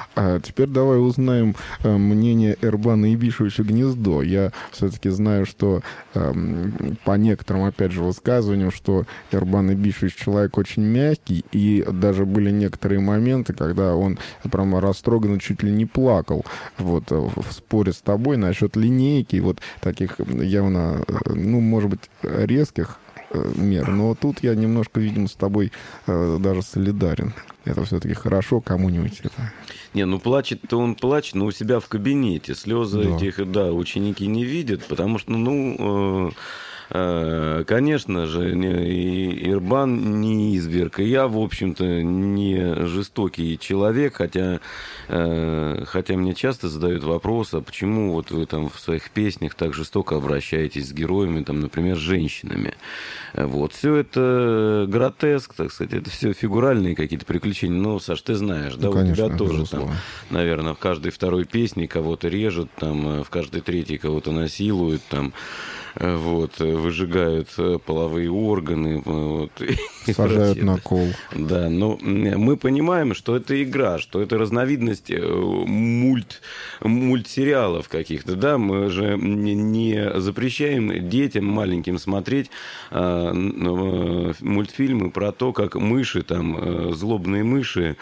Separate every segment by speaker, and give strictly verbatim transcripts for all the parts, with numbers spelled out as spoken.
Speaker 1: А теперь давай узнаем э, мнение Эрбана Ибишевича Гнездо. Я все-таки знаю, что э, по некоторым, опять же, высказываниям, что Эрбан Ибишевич человек очень мягкий, и даже были некоторые моменты, когда он прямо растроганно чуть ли не плакал вот, в споре с тобой насчет линейки, вот таких явно, ну, может быть, резких мер. Но тут я немножко, видимо, с тобой э, даже солидарен. Это все-таки хорошо кому-нибудь это.
Speaker 2: Не, ну плачет-то он плачет, но у себя в кабинете. Слезы да. этих, да, ученики не видят, потому что, ну... Э... Конечно же, и Эрбан не изверг, и я, в общем-то, не жестокий человек, хотя, хотя мне часто задают вопрос, а почему вот вы там в своих песнях так жестоко обращаетесь с героями, там, например, с женщинами. Вот. Все это гротеск, так сказать, это все фигуральные какие-то приключения. Ну, Саш, ты знаешь, да, ну, конечно, у тебя тоже там, наверное, в каждой второй песне кого-то режут, там, в каждой третьей кого-то насилуют, там, вот, выжигают половые органы, вот,
Speaker 1: сажают на кол.
Speaker 2: Да, но мы понимаем, что это игра, что это разновидность мульт, мультсериалов каких-то, да, мы же не запрещаем детям маленьким смотреть а, мультфильмы про то, как мыши, там, злобные мыши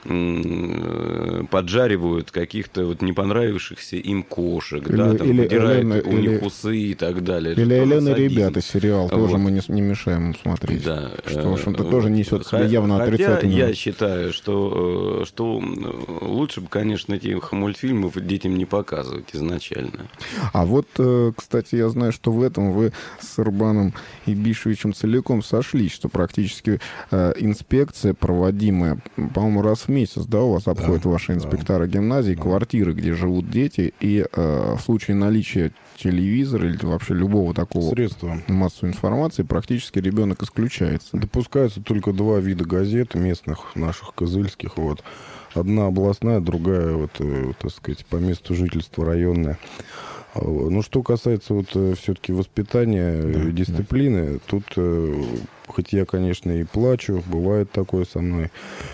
Speaker 2: поджаривают каких-то вот не понравившихся им кошек, или, да, там
Speaker 1: или
Speaker 2: выдирают
Speaker 1: Элена,
Speaker 2: у них
Speaker 1: или,
Speaker 2: усы и так далее.
Speaker 1: Или «Элена и ребята» сериал,
Speaker 2: вот.
Speaker 1: Тоже мы не, не мешаем им смотреть.
Speaker 2: Да.
Speaker 1: Что, в общем-то, тоже несет в себе явно отрицательное.
Speaker 2: Хотя я считаю, что, что лучше бы, конечно, этих мультфильмов детям не показывать изначально.
Speaker 1: А вот, кстати, я знаю, что в этом вы с Эрбаном Ибишевичем целиком сошлись, что практически инспекция, проводимая, по-моему, раз в месяц, да, у вас обходят да, ваши инспектора да. гимназии, да. квартиры, где живут дети, и э, в случае наличия телевизора или вообще любого такого
Speaker 3: средства
Speaker 1: массовой информации практически ребенок исключается.
Speaker 3: Допускаются только два вида газет местных, наших, кызыльских, вот. Одна областная, другая, вот, э, так сказать, по месту жительства районная. Ну, что касается вот все-таки воспитания да, и дисциплины, да. тут, э, хоть я, конечно, и плачу, бывает такое со мной,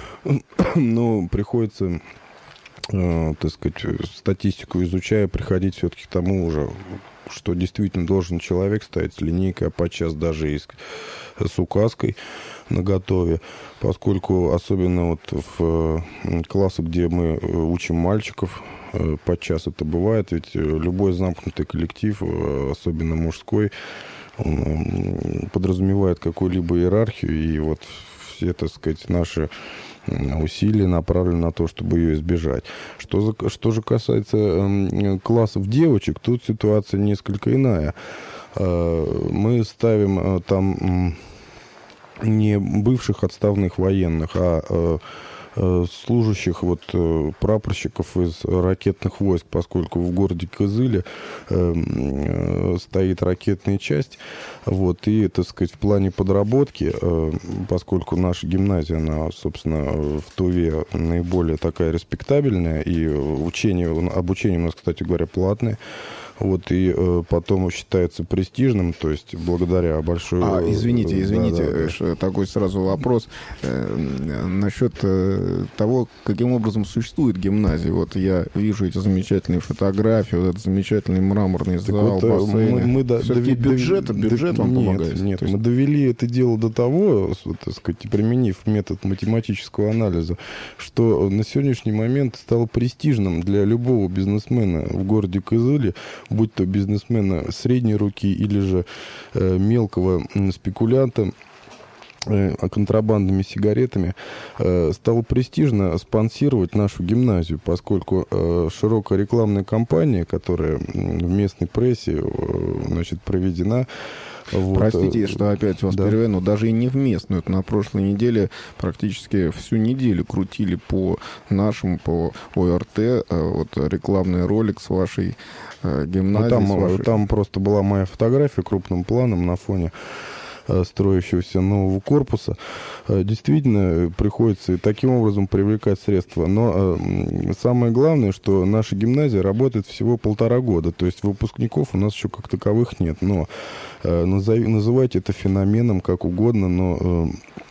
Speaker 3: но приходится, э, так сказать, статистику изучая, приходить все-таки к тому уже, что действительно должен человек стоять с линейкой, а подчас даже и с, с указкой наготове, поскольку особенно вот в э, классах, где мы учим мальчиков, э, подчас это бывает, ведь любой замкнутый коллектив, э, особенно мужской, он э, подразумевает какую-либо иерархию, и вот все, так сказать, наши усилия направлены на то, чтобы ее избежать. Что, за, что же касается э, классов девочек, тут ситуация несколько иная. Э, мы ставим э, там э, не бывших отставных военных, а э, служащих, вот, прапорщиков из ракетных войск, поскольку в городе Кызыле э, стоит ракетная часть, вот, и, так сказать, в плане подработки, э, поскольку наша гимназия, она, собственно, в Туве наиболее такая респектабельная, и учение, обучение у нас, кстати говоря, платное, вот, и э, потом считается престижным, то есть благодаря большой...
Speaker 1: А, извините, извините,
Speaker 3: да, да, да.
Speaker 1: такой сразу вопрос э, насчет э, того, каким образом существует гимназия. Вот я вижу эти замечательные фотографии, вот этот замечательный мраморный так зал, вот, бассейны. Мы, мы до,
Speaker 3: Все-таки
Speaker 1: дови, бюджет, бюджет вам
Speaker 3: нет,
Speaker 1: помогает?
Speaker 3: Нет,
Speaker 1: есть...
Speaker 3: мы довели это дело до того, так сказать, применив метод математического анализа, что на сегодняшний момент стало престижным для любого бизнесмена в городе Кызыле, будь то бизнесмена средней руки или же э, мелкого э, спекулянта э, контрабандными сигаретами, э, стало престижно спонсировать нашу гимназию, поскольку э, широкая рекламная кампания, которая в местной прессе э, значит, проведена.
Speaker 1: Вот. Простите, что опять вас да. переведу, но даже и не в местную. На прошлой неделе практически всю неделю крутили по нашему, по ОРТ, вот рекламный ролик с вашей э, гимназией.
Speaker 3: Ну, там,
Speaker 1: вашей...
Speaker 3: там просто была моя фотография крупным планом на фоне строящегося нового корпуса. Действительно, приходится таким образом привлекать средства. Но самое главное, что наша гимназия работает всего полтора года. То есть выпускников у нас еще как таковых нет. Но назови, называйте это феноменом как угодно, но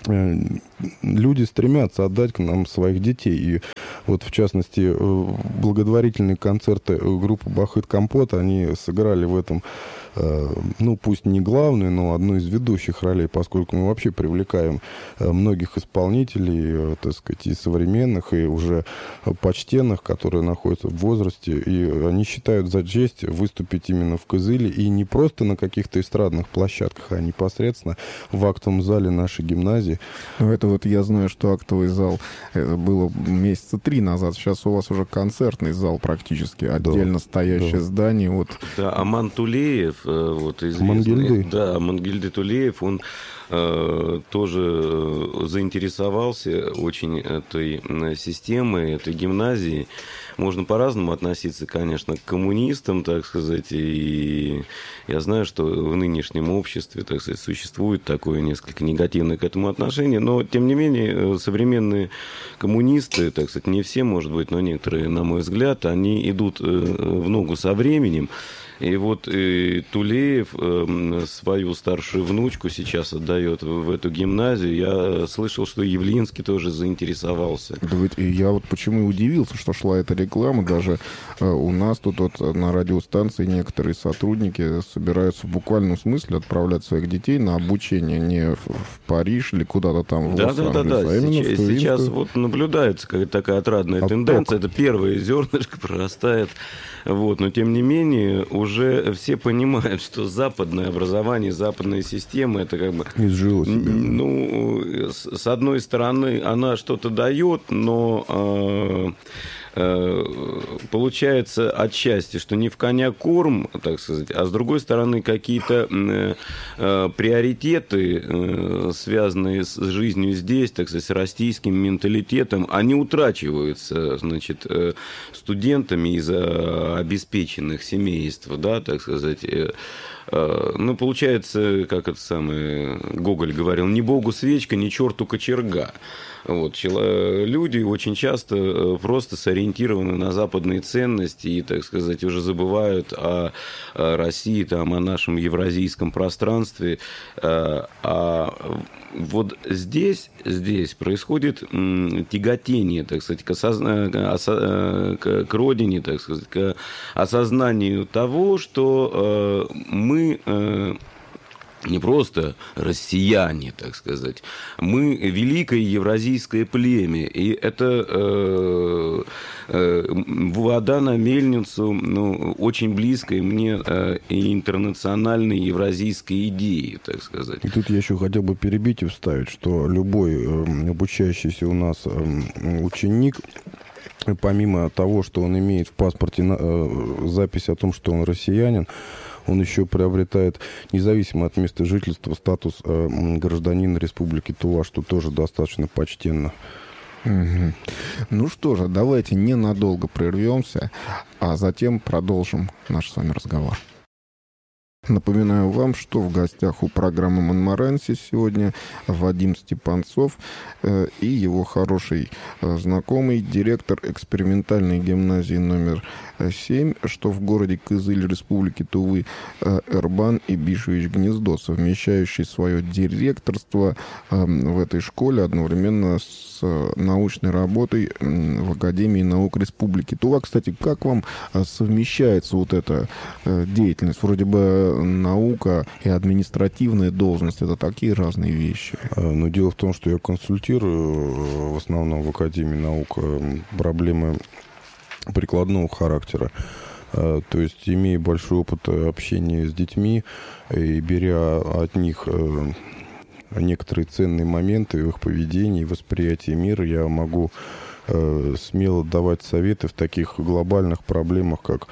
Speaker 3: люди стремятся отдать к нам своих детей. И вот, в частности, благотворительные концерты группы «Бахыт Компот», они сыграли в этом, ну, пусть не главную, но одну из ведущих ролей, поскольку мы вообще привлекаем многих исполнителей, так сказать, и современных, и уже почтенных, которые находятся в возрасте, и они считают за честь выступить именно в Кызыле, и не просто на каких-то эстрадных площадках, а непосредственно в актовом зале нашей гимназии.
Speaker 1: Ну, это вот я знаю, что актовый зал это было месяца три назад, сейчас у вас уже концертный зал практически, отдельно да, стоящее да. здание. Вот.
Speaker 2: Да, Аман Тулеев, вот известный,
Speaker 3: Мангельды.
Speaker 2: Да, Мангельды Тулеев, он э, тоже заинтересовался очень этой системой, этой гимназией. Можно по-разному относиться, конечно, к коммунистам, так сказать, и я знаю, что в нынешнем обществе, так сказать, существует такое несколько негативное к этому отношение, но, тем не менее, современные коммунисты, так сказать, не все, может быть, но некоторые, на мой взгляд, они идут в ногу со временем. И вот э, Тулеев э, свою старшую внучку сейчас отдает в, в эту гимназию. Я слышал, что Явлинский тоже заинтересовался.
Speaker 1: Да ведь и я вот почему и удивился, что шла эта реклама. Даже э, у нас тут вот на радиостанции некоторые сотрудники собираются в буквальном смысле отправлять своих детей на обучение не в, в Париж или куда-то там в
Speaker 2: да,
Speaker 1: Лос-Анджелес,
Speaker 2: да, да, да.
Speaker 1: а именно
Speaker 2: сейчас,
Speaker 1: в Тувинскую.
Speaker 2: Сейчас вот наблюдается какая-то такая отрадная Отток. тенденция. Это первое зернышко прорастает. Вот. Но тем не менее уже все понимают, что западное образование, западная система, это как бы...
Speaker 3: Изжила себя.
Speaker 2: Ну, с, с одной стороны, она что-то дает, но... Э, получается отчасти, что не в коня корм, так сказать, а с другой стороны какие-то э, э, приоритеты, э, связанные с жизнью здесь, так сказать, с российским менталитетом, они утрачиваются, значит, э, студентами из э, обеспеченных семейств, да, так сказать. Э, э, ну, получается, как это самое Гоголь говорил, ни богу свечка, ни черту кочерга. Вот, люди очень часто просто сориентированы на западные ценности и, так сказать, уже забывают о России, там, о нашем евразийском пространстве. А вот здесь, здесь происходит тяготение, так сказать, к, осозна... к родине, так сказать, к осознанию того, что мы... не просто россияне, так сказать. Мы великое евразийское племя. И это э, э, вода на мельницу, ну, очень близкой мне э, и интернациональной евразийской идеи, так сказать.
Speaker 3: И тут я еще хотел бы перебить и вставить, что любой э, обучающийся у нас э, ученик, помимо того, что он имеет в паспорте э, запись о том, что он россиянин, он еще приобретает, независимо от места жительства, статус э, гражданина Республики Тува, что тоже достаточно почтенно.
Speaker 1: Угу. Ну что же, давайте ненадолго прервемся, а затем продолжим наш с вами разговор. Напоминаю вам, что в гостях у программы «Монморанси» сегодня Вадим Степанцов э, и его хороший э, знакомый, директор экспериментальной гимназии номер семь, что в городе Кызыль Республики Тувы, э, Эрбан Ибишевич Гнездо, совмещающий свое директорство э, в этой школе одновременно с э, научной работой э, в Академии наук Республики Тува. Кстати, как вам э, совмещается вот эта э, деятельность? Вроде бы наука и административная должность — это такие разные вещи.
Speaker 3: Но дело в том, что я консультирую в основном в Академии наук проблемы прикладного характера. То есть, имея большой опыт общения с детьми и беря от них некоторые ценные моменты в их поведении и восприятии мира, я могу смело давать советы в таких глобальных проблемах, как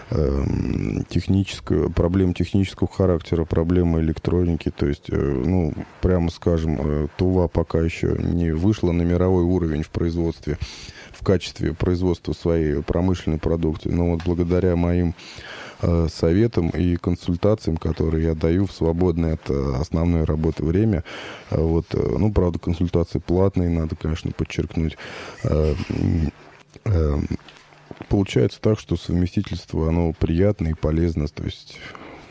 Speaker 3: техническую, проблем технического характера, проблемы электроники. То есть, ну, прямо скажем, Тува пока еще не вышла на мировой уровень в производстве, в качестве производства своей промышленной продукции. Но вот благодаря моим э, советам и консультациям, которые я даю в свободное от основной работы время, э, вот, э, ну, правда, консультации платные, надо, конечно, подчеркнуть, э, э, получается так, что совместительство, оно приятное и полезно. То есть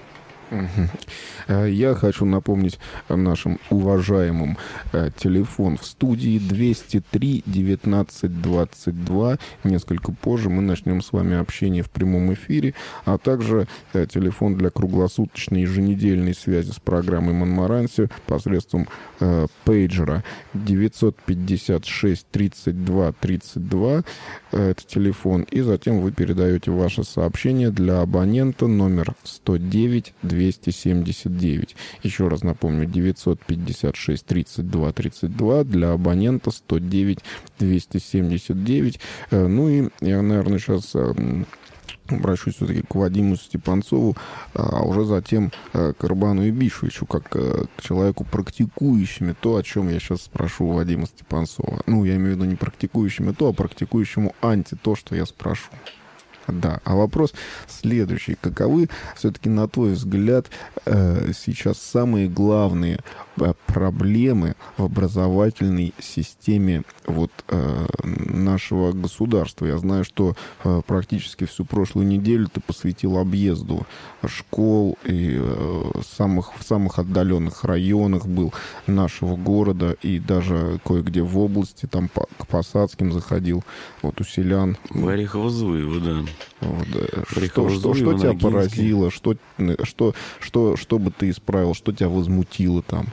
Speaker 1: Я хочу напомнить нашим уважаемым телефон в студии двести три девятнадцать двадцать два. Несколько позже мы начнем с вами общение в прямом эфире, а также телефон для круглосуточной еженедельной связи с программой «Монмаранси» посредством э, пейджера девятьсот пятьдесят шесть тридцать два тридцать два. Это телефон. И затем вы передаете ваше сообщение для абонента номер сто девять двести семьдесят девять. Еще раз напомню, девятьсот пятьдесят шесть тридцать два тридцать два для абонента сто девять двести семьдесят девять. Ну и я, наверное, сейчас обращусь все-таки к Вадиму Степанцову, а уже затем к Ирбану Ибишевичу, как к человеку, практикующему то, о чем я сейчас спрошу у Вадима Степанцова. Ну, я имею в виду не практикующему то, а практикующему анти то, что я спрошу. Да, а вопрос следующий. Каковы, все-таки, на твой взгляд, сейчас самые главные проблемы в образовательной системе вот, нашего государства? Я знаю, что практически всю прошлую неделю ты посвятил объезду школ и самых, в самых отдаленных районах был нашего города, и даже кое-где в области, там по, к Посадским заходил, вот у селян.
Speaker 2: В Орехово-Зуево, да.
Speaker 1: Вот, да. Что, что, что тебя поразило, что, что, что, что бы ты исправил, что тебя возмутило там?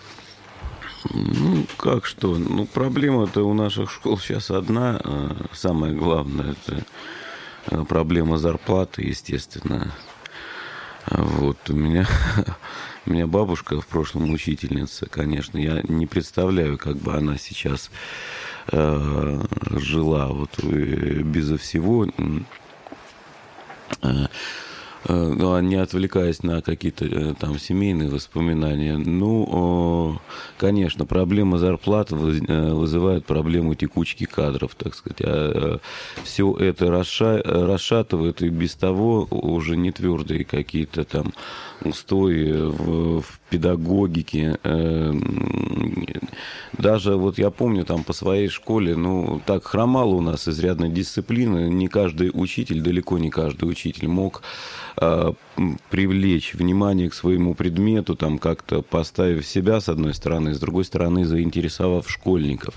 Speaker 2: Ну, как что? Ну, проблема-то у наших школ сейчас одна. Самое главное, это проблема зарплаты, естественно. Вот, у меня, у меня бабушка в прошлом учительница, конечно. Я не представляю, как бы она сейчас э, жила вот безо всего. Ну, не отвлекаясь на какие-то там семейные воспоминания. Ну, конечно, проблема зарплаты вызывает проблему текучки кадров, так сказать. А все это расшатывает и без того уже не твердые какие-то там устои в, в педагогике. Даже вот я помню там по своей школе, ну, так хромала у нас изрядно дисциплина. Не каждый учитель, далеко не каждый учитель мог э, привлечь внимание к своему предмету, там как-то поставив себя с одной стороны, с другой стороны заинтересовав школьников.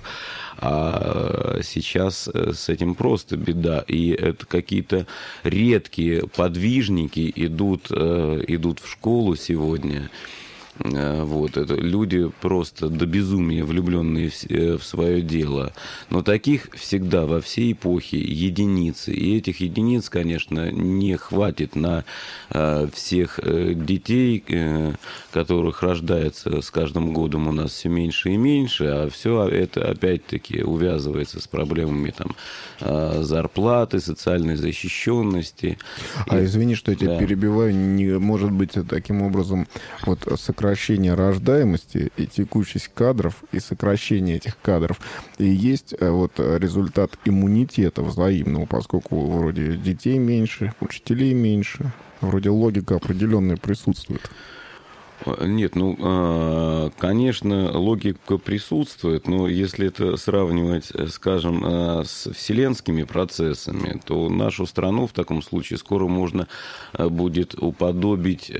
Speaker 2: А сейчас с этим просто беда. И это какие-то редкие подвижники идут, э, идут в школу сегодня. Вот, это люди просто до безумия влюбленные в, в свое дело. Но таких всегда во всей эпохе единицы. И этих единиц, конечно, не хватит на э, всех э, детей, э, которых рождается с каждым годом у нас все меньше и меньше. А все это опять-таки увязывается с проблемами там, э, зарплаты, социальной защищенности.
Speaker 1: А и, извини, что я тебя
Speaker 2: да. перебиваю,
Speaker 1: не может быть таким образом вот сокращение рождаемости и текучесть кадров и сокращение этих кадров и есть вот результат иммунитета взаимного, поскольку вроде детей меньше, учителей меньше, вроде логика определенная присутствует.
Speaker 2: Нет, ну, конечно, логика присутствует, но если это сравнивать, скажем, с вселенскими процессами, то нашу страну в таком случае скоро можно будет уподобить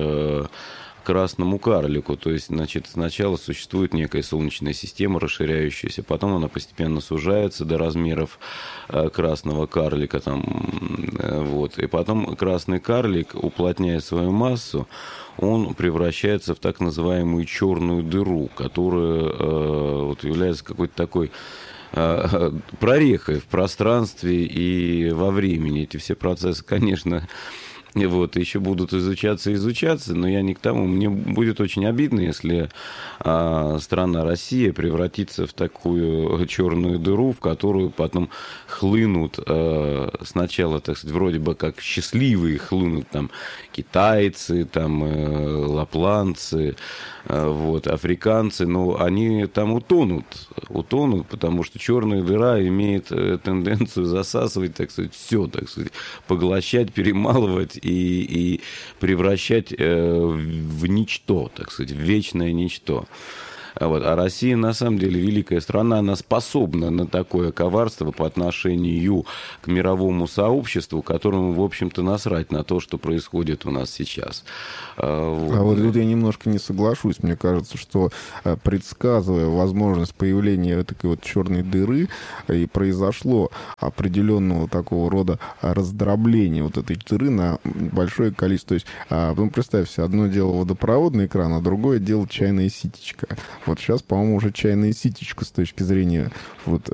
Speaker 2: красному карлику. То есть, значит, сначала существует некая солнечная система, расширяющаяся, потом она постепенно сужается до размеров красного карлика. Там, вот. И потом красный карлик, уплотняя свою массу, он превращается в так называемую черную дыру, которая э, вот, является какой-то такой э, прорехой в пространстве и во времени. Эти все процессы, конечно, вот, еще будут изучаться и изучаться, но я не к тому. Мне будет очень обидно, если а, страна Россия превратится в такую черную дыру, в которую потом хлынут а, сначала, так сказать, вроде бы как счастливые хлынут там китайцы, там э, лапландцы, э, вот, африканцы, но они там утонут, утонут, потому что черная дыра имеет тенденцию засасывать, так сказать, все, так сказать, поглощать, перемалывать и, и превращать э, в ничто, так сказать, в вечное ничто. Вот. А Россия, на самом деле, великая страна, она способна на такое коварство по отношению к мировому сообществу, которому, в общем-то, насрать на то, что происходит у нас сейчас.
Speaker 1: Вот. А вот тут я немножко не соглашусь. Мне кажется, что, предсказывая возможность появления такой вот черной дыры, и произошло определенного такого рода раздробление вот этой дыры на большое количество. То есть, ну, представьте, одно дело водопроводный экран, а другое дело чайная ситечка. Вот сейчас, по-моему, уже чайная ситечка с точки зрения вот...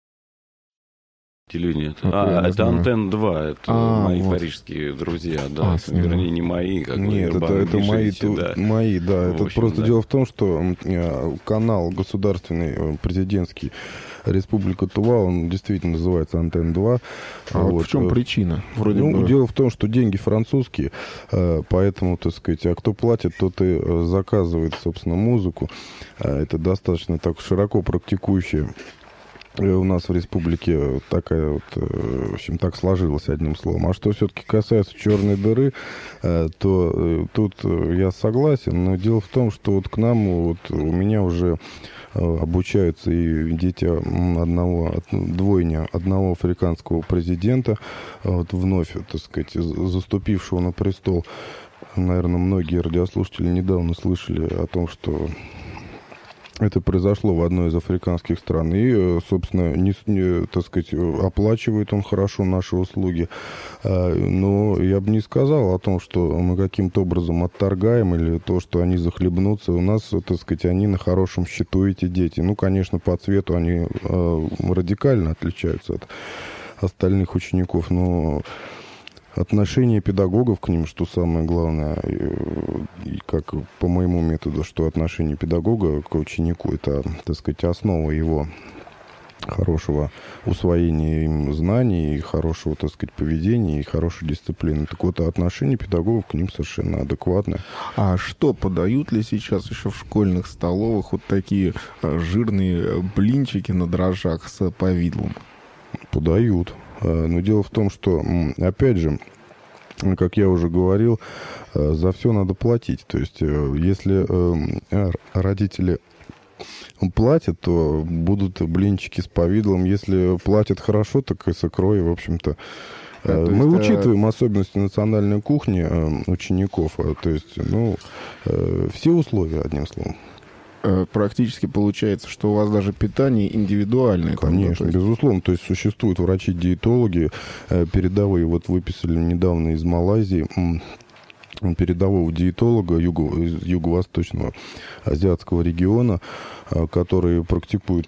Speaker 2: Телевидение. А, это знаю. Антенн два, это а, мои вот. парижские друзья, да, а, вернее, не мои, как
Speaker 3: Нет, это, это мои, да. мои, да. В это общем, просто да. Дело в том, что канал государственный, президентский, Республика Тува, он действительно называется Антенн два.
Speaker 1: А вот. Вот в чем причина? Вроде
Speaker 3: ну,
Speaker 1: бы...
Speaker 3: Дело в том, что деньги французские, поэтому, так сказать, а кто платит, тот и заказывает, собственно, музыку. Это достаточно так широко практикующие. У нас в республике такая вот, в общем, так сложилось, одним словом. А что все-таки касается черной дыры, то тут я согласен, но дело в том, что вот к нам, вот у меня уже обучаются и дети одного, двойня одного африканского президента, вот вновь, так сказать, заступившего на престол. Наверное, многие радиослушатели недавно слышали о том, что это произошло в одной из африканских стран. И, собственно, не, не, так сказать, оплачивает он хорошо наши услуги. Но я бы не сказал о том, что мы каким-то образом отторгаем или то, что они захлебнутся. У нас, так сказать, они на хорошем счету, эти дети. Ну, конечно, по цвету они радикально отличаются от остальных учеников, но... Отношение педагогов к ним, что самое главное, и как по моему методу, что отношение педагога к ученику, это, так сказать, основа его хорошего усвоения им знаний, и хорошего, так сказать, поведения, и хорошей дисциплины. Так вот, отношение педагогов к ним совершенно адекватное.
Speaker 1: А что, подают ли сейчас еще в школьных столовых вот такие жирные блинчики на дрожжах с повидлом?
Speaker 3: Подают. Но дело в том, что, опять же, как я уже говорил, за все надо платить. То есть, если родители платят, то будут блинчики с повидлом. Если платят хорошо, так и с икрой, в общем-то. Да, мы есть, учитываем а... особенности национальной кухни учеников. То есть, ну, все условия, одним словом.
Speaker 1: Практически получается, что у вас даже питание индивидуальное.
Speaker 3: Конечно, есть... безусловно. То есть существуют врачи-диетологи, передовые. Вот выписали недавно из Малайзии передового диетолога юго, из юго-восточного азиатского региона, который практикует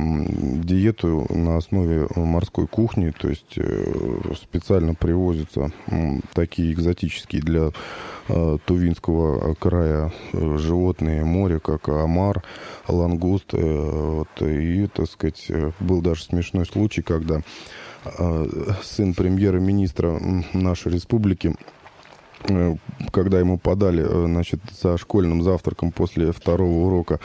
Speaker 3: диету на основе морской кухни, то есть специально привозятся такие экзотические для Тувинского края животные моря, как омар, лангуст. Вот, и, так сказать, был даже смешной случай, когда сын премьера-министра нашей республики, когда ему подали, значит, за школьным завтраком после второго урока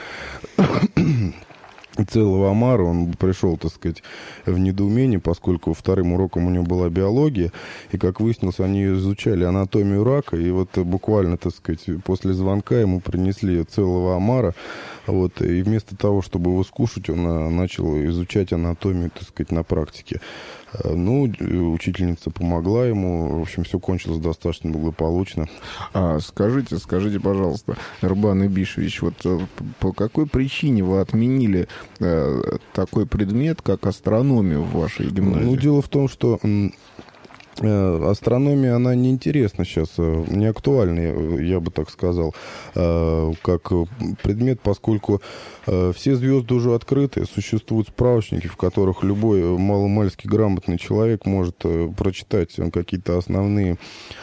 Speaker 3: целого омара, он пришел, так сказать, в недоумение, поскольку вторым уроком у него была биология, и, как выяснилось, они изучали анатомию рака, и вот буквально, так сказать, после звонка ему принесли целого омара, вот, и вместо того, чтобы его скушать, он начал изучать анатомию, так сказать, на практике. Ну, учительница помогла ему. В общем, все кончилось достаточно благополучно.
Speaker 1: А, скажите, скажите, пожалуйста, Эрбан Ибишевич, вот по какой причине вы отменили э, такой предмет, как астрономию в вашей гимназии?
Speaker 3: Ну, дело в том, что астрономия, она неинтересна сейчас, не актуальна, я бы так сказал, как предмет, поскольку все звезды уже открыты, существуют справочники, в которых любой маломальски грамотный человек может прочитать какие-то основные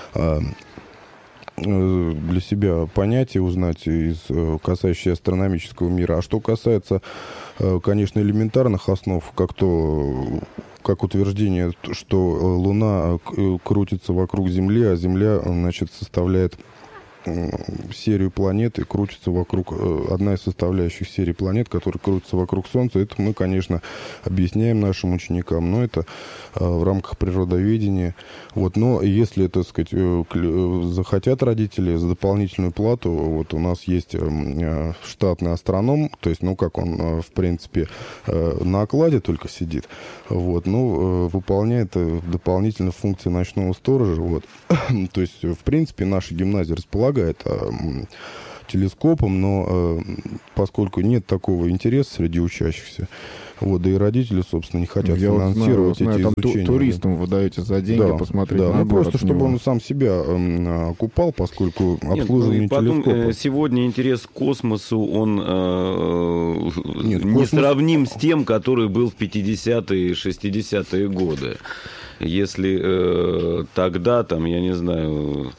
Speaker 3: для себя понятия узнать, из, касающиеся астрономического мира. А что касается, конечно, элементарных основ, как то, как утверждение, что Луна крутится вокруг Земли, а Земля, значит, составляет серию планет и крутится вокруг... Одна из составляющих серии планет, которая крутится вокруг Солнца, это мы, конечно, объясняем нашим ученикам, но это в рамках природоведения. Вот. Но если, так сказать, захотят родители за дополнительную плату, вот у нас есть штатный астроном, то есть, ну, как он, в принципе, на окладе только сидит, вот, ну, выполняет дополнительно функции ночного сторожа, вот. То есть, в принципе, наша гимназия располагает телескопом, но поскольку нет такого интереса среди учащихся, вот, да и родители, собственно, не хотят
Speaker 1: Я
Speaker 3: финансировать
Speaker 1: вот знаю,
Speaker 3: эти
Speaker 1: знаю,
Speaker 3: изучения.
Speaker 1: Там туристам вы даете за деньги
Speaker 3: да,
Speaker 1: посмотреть
Speaker 3: да,
Speaker 1: на
Speaker 3: ну,
Speaker 1: город.
Speaker 3: просто чтобы он сам себя э, окупал, поскольку обслуживание
Speaker 2: Нет, ну, и потом,
Speaker 3: телескопа...
Speaker 2: э, сегодня интерес к космосу, он э,
Speaker 3: Нет,
Speaker 2: не
Speaker 3: космос...
Speaker 2: сравним с тем, который был в пятидесятые и шестидесятые годы. Если э, тогда, там, я не знаю...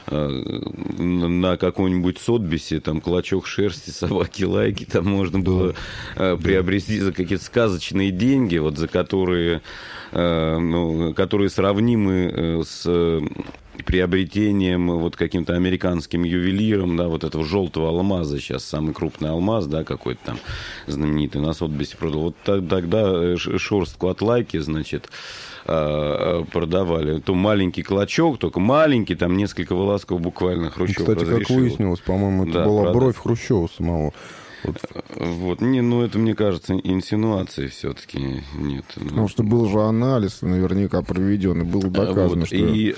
Speaker 2: на какой-нибудь Сотбисе, там, клочок шерсти, собаки, лайки, там можно было да. приобрести за какие-то сказочные деньги, вот, за которые, ну, которые сравнимы с приобретением вот каким-то американским ювелиром, да, вот этого желтого алмаза, сейчас самый крупный алмаз, да, какой-то там знаменитый на Сотбисе продал. Вот тогда шерстку от лайки, значит, продавали. То маленький клочок, только маленький, там несколько волосков буквально Хрущев
Speaker 3: Кстати,
Speaker 2: разрешил.
Speaker 3: как выяснилось, по-моему, это
Speaker 2: да,
Speaker 3: была
Speaker 2: правда.
Speaker 3: бровь Хрущева самого. Вот.
Speaker 2: вот. Не, ну, это, мне кажется, инсинуации все-таки нет.
Speaker 1: Потому что был же анализ наверняка проведен, и было доказано,
Speaker 2: вот.
Speaker 1: что...
Speaker 2: И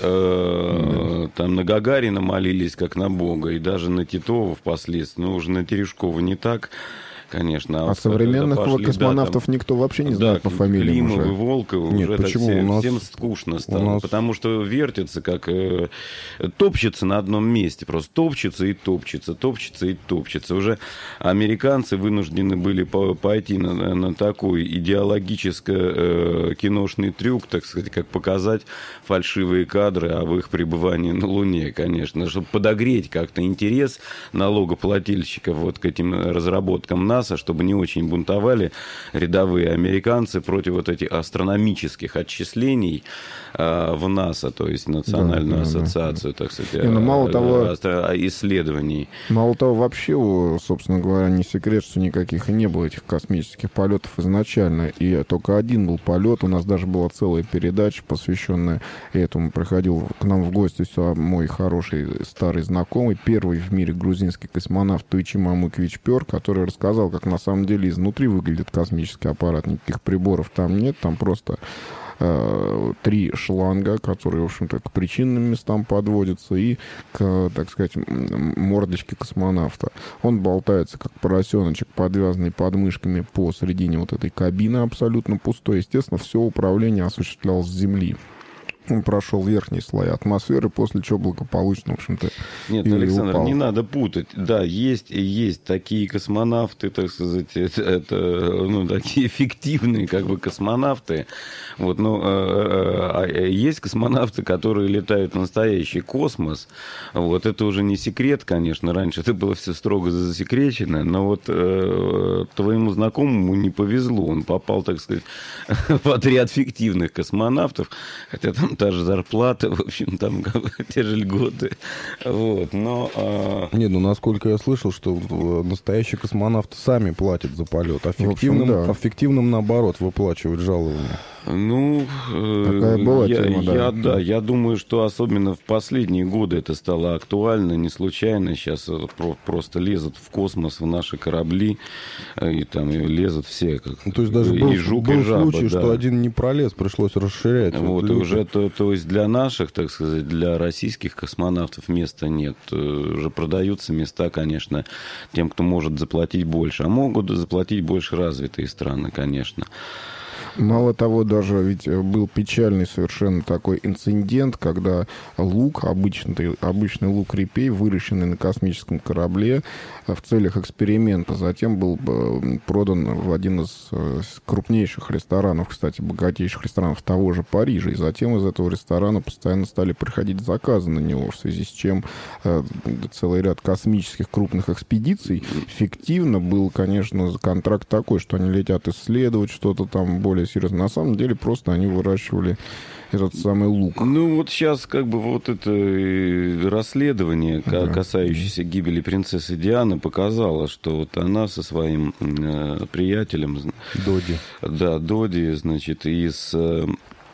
Speaker 2: э, да. там на Гагарина молились как на Бога, и даже на Титова впоследствии, но уже на Терешкова не так. Конечно.
Speaker 1: А
Speaker 2: вот
Speaker 1: современных
Speaker 2: пошли,
Speaker 1: космонавтов
Speaker 2: да, там,
Speaker 1: никто вообще не
Speaker 2: да,
Speaker 1: знает по фамилиям
Speaker 2: Климовы,
Speaker 1: уже.
Speaker 2: Волковы,
Speaker 3: Нет,
Speaker 2: уже
Speaker 3: почему?
Speaker 2: всем,
Speaker 3: У нас...
Speaker 2: всем скучно стало.
Speaker 3: нас...
Speaker 2: Потому что вертится, как э, топчется на одном месте. Просто топчется и топчется, топчется и топчется. Уже американцы вынуждены были по пойти на, на такой идеологическо-киношный э, трюк, так сказать, как показать фальшивые кадры об их пребывании на Луне, конечно, чтобы подогреть как-то интерес налогоплательщиков вот к этим разработкам НАСА, чтобы не очень бунтовали рядовые американцы против вот этих астрономических отчислений э, в НАСА, то есть Национальную да, ассоциацию, да, да. так сказать, не, ну, мало того, исследований.
Speaker 1: Мало того, вообще, собственно говоря, не секрет, что никаких и не было этих космических полетов изначально, и только один был полет, у нас даже была целая передача, посвященная этому. Приходил к нам в гости мой хороший старый знакомый, первый в мире грузинский космонавт Туйчи Мамукович Пер, который рассказал, как на самом деле изнутри выглядит космический аппарат. Никаких приборов там нет, там просто э, три шланга, которые, в общем-то, к причинным местам подводятся и к, так сказать, мордочке космонавта. Он болтается, как поросеночек, подвязанный подмышками посредине вот этой кабины абсолютно пустой. Естественно, все управление осуществлялось с Земли. Он прошел верхние слои атмосферы, после чего благополучно, в общем-то,
Speaker 2: Нет, Александр, упал. Не надо путать. Да, есть есть такие космонавты, так сказать, это, это ну, такие фиктивные как бы космонавты. Вот, но а, а, есть космонавты, которые летают в настоящий космос. Вот, это уже не секрет, конечно. Раньше это было все строго засекречено, но вот э, твоему знакомому не повезло. Он попал, так сказать, в отряд фиктивных космонавтов, хотя там та же зарплата, в общем, там те же льготы. Вот, но... А...
Speaker 3: Не, ну, насколько я слышал, что настоящие космонавты сами платят за полет, а фиктивным, да. а фиктивным наоборот, выплачивают жалования.
Speaker 2: Ну,
Speaker 1: Такая была
Speaker 2: я,
Speaker 1: тема, да.
Speaker 2: Я, да, я думаю, что особенно в последние годы это стало актуально, не случайно. Сейчас просто лезут в космос в наши корабли, и там и лезут все. Как,
Speaker 3: ну, то есть даже
Speaker 2: и
Speaker 3: был,
Speaker 2: жук,
Speaker 3: был
Speaker 2: и жаба,
Speaker 3: случай,
Speaker 2: да.
Speaker 3: что один не пролез, пришлось расширять.
Speaker 2: Вот, вот и уже, то, то есть для наших, так сказать, для российских космонавтов места нет. Уже продаются места, конечно, тем, кто может заплатить больше. А могут заплатить больше развитые страны, конечно.
Speaker 1: Мало того, даже ведь был печальный совершенно такой инцидент, когда лук, обычный, обычный лук репей, выращенный на космическом корабле в целях эксперимента, затем был продан в один из крупнейших ресторанов, кстати, богатейших ресторанов того же Парижа, и затем из этого ресторана постоянно стали приходить заказы на него, в связи с чем целый ряд космических крупных экспедиций фиктивно был, конечно, контракт такой, что они летят исследовать что-то там более более серьезно. На самом деле просто они выращивали этот самый лук.
Speaker 2: Ну, вот сейчас как бы вот это расследование, да, касающееся гибели принцессы Дианы, показало, что вот она со своим э, приятелем...
Speaker 3: Доди.
Speaker 2: Да, Доди, значит, из... Э,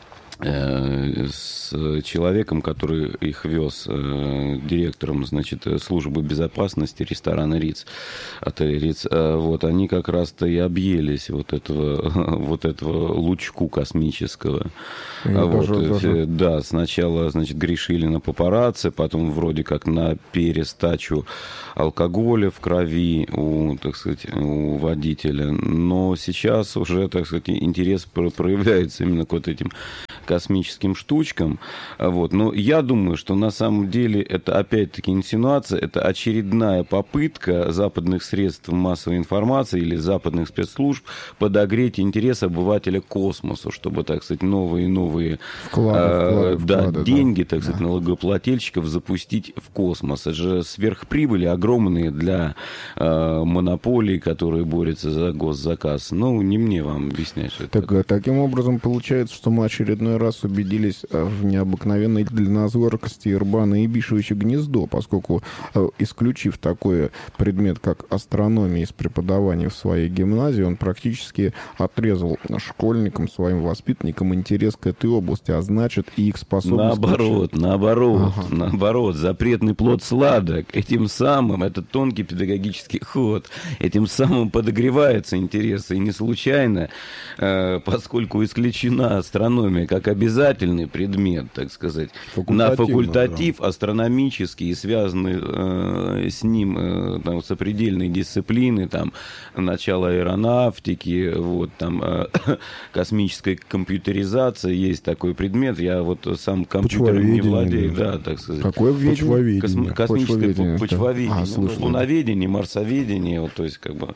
Speaker 2: с человеком, который их вез, директором, значит, службы безопасности ресторана Риц, отеля Риц, вот, они как раз-то и объелись вот этого, вот этого лучку космического. Вот,
Speaker 1: даже, даже...
Speaker 2: Да, сначала, значит, грешили на папарацци, потом вроде как на перестачу алкоголя в крови у, так сказать, у водителя, но сейчас уже, так сказать, интерес проявляется именно к вот этим космическим штучкам. Вот. Но я думаю, что на самом деле это опять-таки инсинуация, это очередная попытка западных средств массовой информации или западных спецслужб подогреть интерес обывателя к космосу, чтобы, так сказать, новые и новые
Speaker 1: вклады,
Speaker 2: э,
Speaker 1: вклады,
Speaker 2: да,
Speaker 1: вклады,
Speaker 2: деньги,
Speaker 1: да.
Speaker 2: так сказать,
Speaker 1: да.
Speaker 2: налогоплательщиков запустить в космос. Это же сверхприбыли огромные для э, монополий, которые борются за госзаказ. Ну, не мне вам объяснять, что это.
Speaker 1: Так, таким образом, получается, что мы очередной раз убедились в необыкновенной дальнозоркости Эрбана Ибишевича Гнездо, поскольку, исключив такой предмет, как астрономия из преподавания в своей гимназии, он практически отрезал школьникам, своим воспитанникам интерес к этой области, а значит и их способность...
Speaker 2: Наоборот, наоборот,
Speaker 1: ага.
Speaker 2: наоборот, запретный плод сладок. Этим самым, это тонкий педагогический ход, этим самым подогревается интерес. И не случайно, э, поскольку исключена астрономия как обязательный предмет, так сказать, на факультатив да. астрономический и связанный э, с ним э, там, сопредельные дисциплины, там, начало аэронавтики, вот, там, э, космическая компьютеризация, есть такой предмет, я вот сам компьютером не владею, да, так сказать.
Speaker 1: Какое
Speaker 3: почвоведение?
Speaker 2: Косм... Космическое почвоведение, почвоведение.
Speaker 1: А,
Speaker 2: ну, луноведение, марсоведение, вот, то есть, как бы...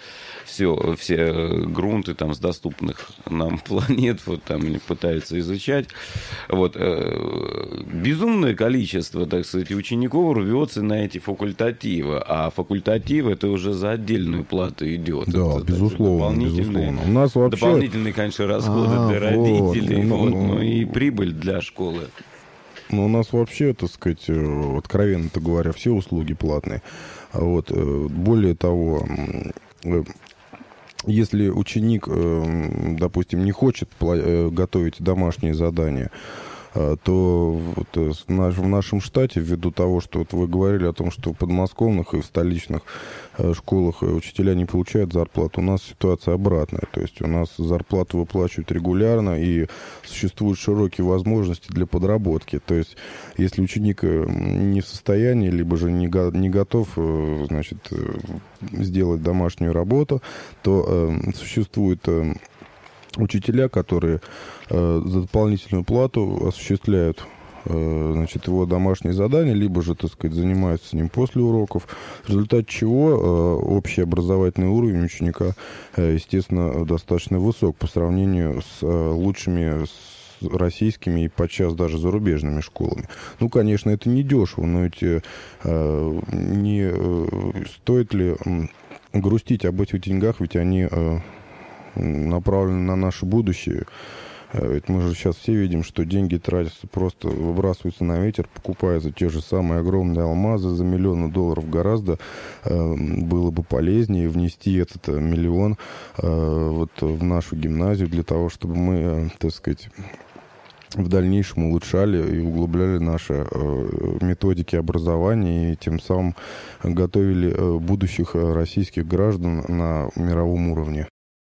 Speaker 2: Все, все грунты там с доступных нам планет вот там пытаются изучать. Вот. Безумное количество, так сказать, учеников рвется на эти факультативы. А факультатив это уже за отдельную плату идет.
Speaker 3: Да,
Speaker 2: это,
Speaker 3: безусловно, безусловно. У нас вообще...
Speaker 2: Дополнительные, конечно, расходы а, для родителей. Вот, вот, ну, и прибыль для школы.
Speaker 3: Ну, у нас вообще, так сказать, откровенно-то говоря, все услуги платные. Вот. Более того... Если ученик, допустим, не хочет готовить домашние задания, то вот в нашем штате, ввиду того, что вот вы говорили о том, что в подмосковных и в столичных школах учителя не получают зарплату, у нас ситуация обратная. То есть у нас зарплату выплачивают регулярно, и существуют широкие возможности для подработки. То есть если ученик не в состоянии, либо же не, го- не готов, значит, сделать домашнюю работу, то э, существует... Э, учителя, которые э, за дополнительную плату осуществляют э, значит, его домашние задания, либо же, так сказать, занимаются с ним после уроков, в результате чего э, общий образовательный уровень ученика, э, естественно, достаточно высок по сравнению с э, лучшими с российскими и подчас даже зарубежными школами. Ну, конечно, это не дешево, но ведь э, не э, стоит ли э, грустить об этих деньгах, ведь они... Э, направлены на наше будущее. Ведь мы же сейчас все видим, что деньги тратятся, просто выбрасываются на ветер, покупаются те же самые огромные алмазы за миллионы долларов. Гораздо э, было бы полезнее внести этот миллион э, вот в нашу гимназию для того, чтобы мы, э, так сказать, в дальнейшем улучшали и углубляли наши э, методики образования и тем самым готовили э, будущих российских граждан на мировом уровне.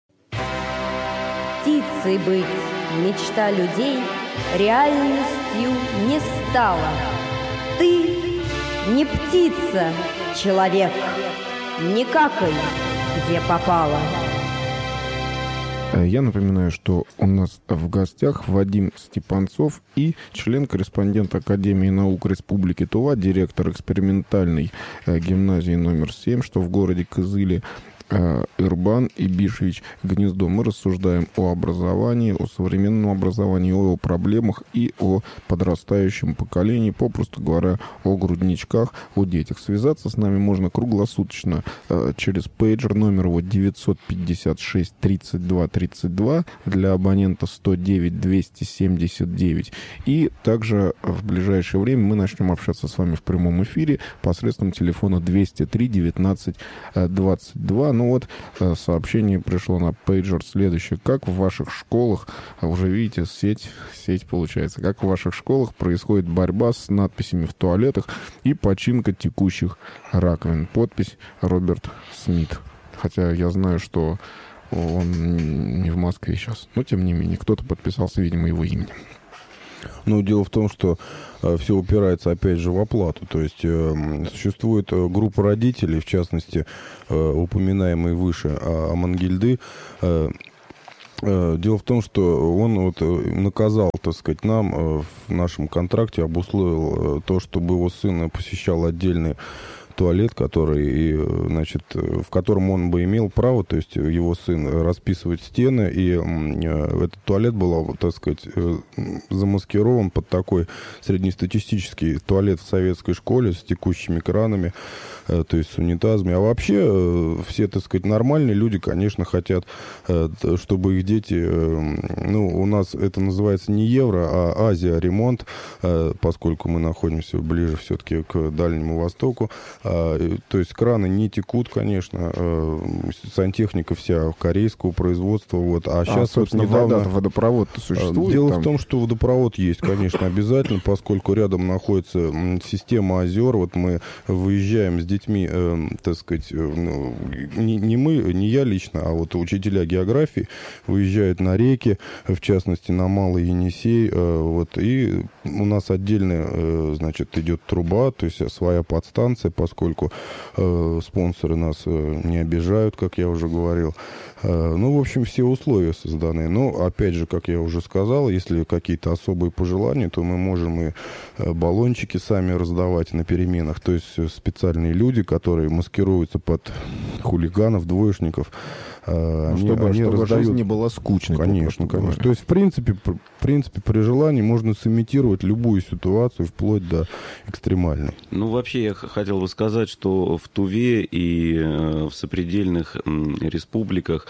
Speaker 4: Птицей быть мечта людей реальностью не стала. Ты не птица, человек, не какай, где попало.
Speaker 1: Я напоминаю, что у нас в гостях Вадим Степанцов и член-корреспондент Академии наук Республики Тува, директор экспериментальной гимназии номер семь, что в городе Кызыле. Ирбан Ибишевич Гнездо. Мы рассуждаем о образовании, о современном образовании, о проблемах и о подрастающем поколении, попросту говоря, о грудничках, о детях. Связаться с нами можно круглосуточно через пейджер номер вот девятьсот пятьдесят шесть тридцать два тридцать два для абонента сто девять двести семьдесят девять. И также в ближайшее время мы начнем общаться с вами в прямом эфире посредством телефона двести три девятнадцать двадцать два. Ну вот, сообщение пришло на пейджер следующее. Как в ваших школах, уже видите, сеть, сеть получается, как в ваших школах происходит борьба с надписями в туалетах и починка текущих раковин? Подпись Роберт Смит. Хотя я знаю, что он не в Москве сейчас. Но, тем не менее, кто-то подписался, видимо, его именем.
Speaker 3: Ну, дело в том, что э, все упирается, опять же, в оплату. То есть э, существует э, группа родителей, в частности, э, упоминаемый выше э, Амангельды. Э, э, дело в том, что он вот, наказал, так сказать, нам э, в нашем контракте, обусловил э, то, чтобы его сын посещал отдельный туалет, который, и, значит, в котором он бы имел право, то есть его сын, расписывать стены, и э, этот туалет был, так сказать, э, замаскирован под такой среднестатистический туалет в советской школе с текущими кранами, э, то есть с унитазами. А вообще э, все, так сказать, нормальные люди, конечно, хотят, э, чтобы их дети, э, ну, у нас это называется не евро, а Азия ремонт, э, поскольку мы находимся ближе все-таки к Дальнему Востоку. То есть краны не текут, конечно, сантехника вся корейского производства. Вот. А, а сейчас,
Speaker 1: собственно, вот недавно... вода, водопровод-то существует?
Speaker 3: Дело
Speaker 1: там?
Speaker 3: в том, что водопровод есть, конечно, обязательно, поскольку рядом находится система озер. Вот мы выезжаем с детьми, э, так сказать, ну, не, не мы, не я лично, а вот учителя географии выезжают на реки, в частности, на Малый Енисей. Э, вот, и у нас отдельно, э, значит, идет труба, то есть своя подстанция, поскольку поскольку э, спонсоры нас э, не обижают, как я уже говорил. Э, ну, в общем, все условия созданы. Но, опять же, как я уже сказал, если какие-то особые пожелания, то мы можем и э, баллончики сами раздавать на переменах. То есть специальные люди, которые маскируются под хулиганов, двоечников.
Speaker 1: Ну, они, чтобы они чтобы раздают... жизнь не была скучной.
Speaker 3: Конечно, конечно. Говоря. То есть, в принципе, в принципе, при желании можно сымитировать любую ситуацию, вплоть до экстремальной.
Speaker 2: Ну, вообще, я хотел бы сказать, что в Туве и в сопредельных республиках,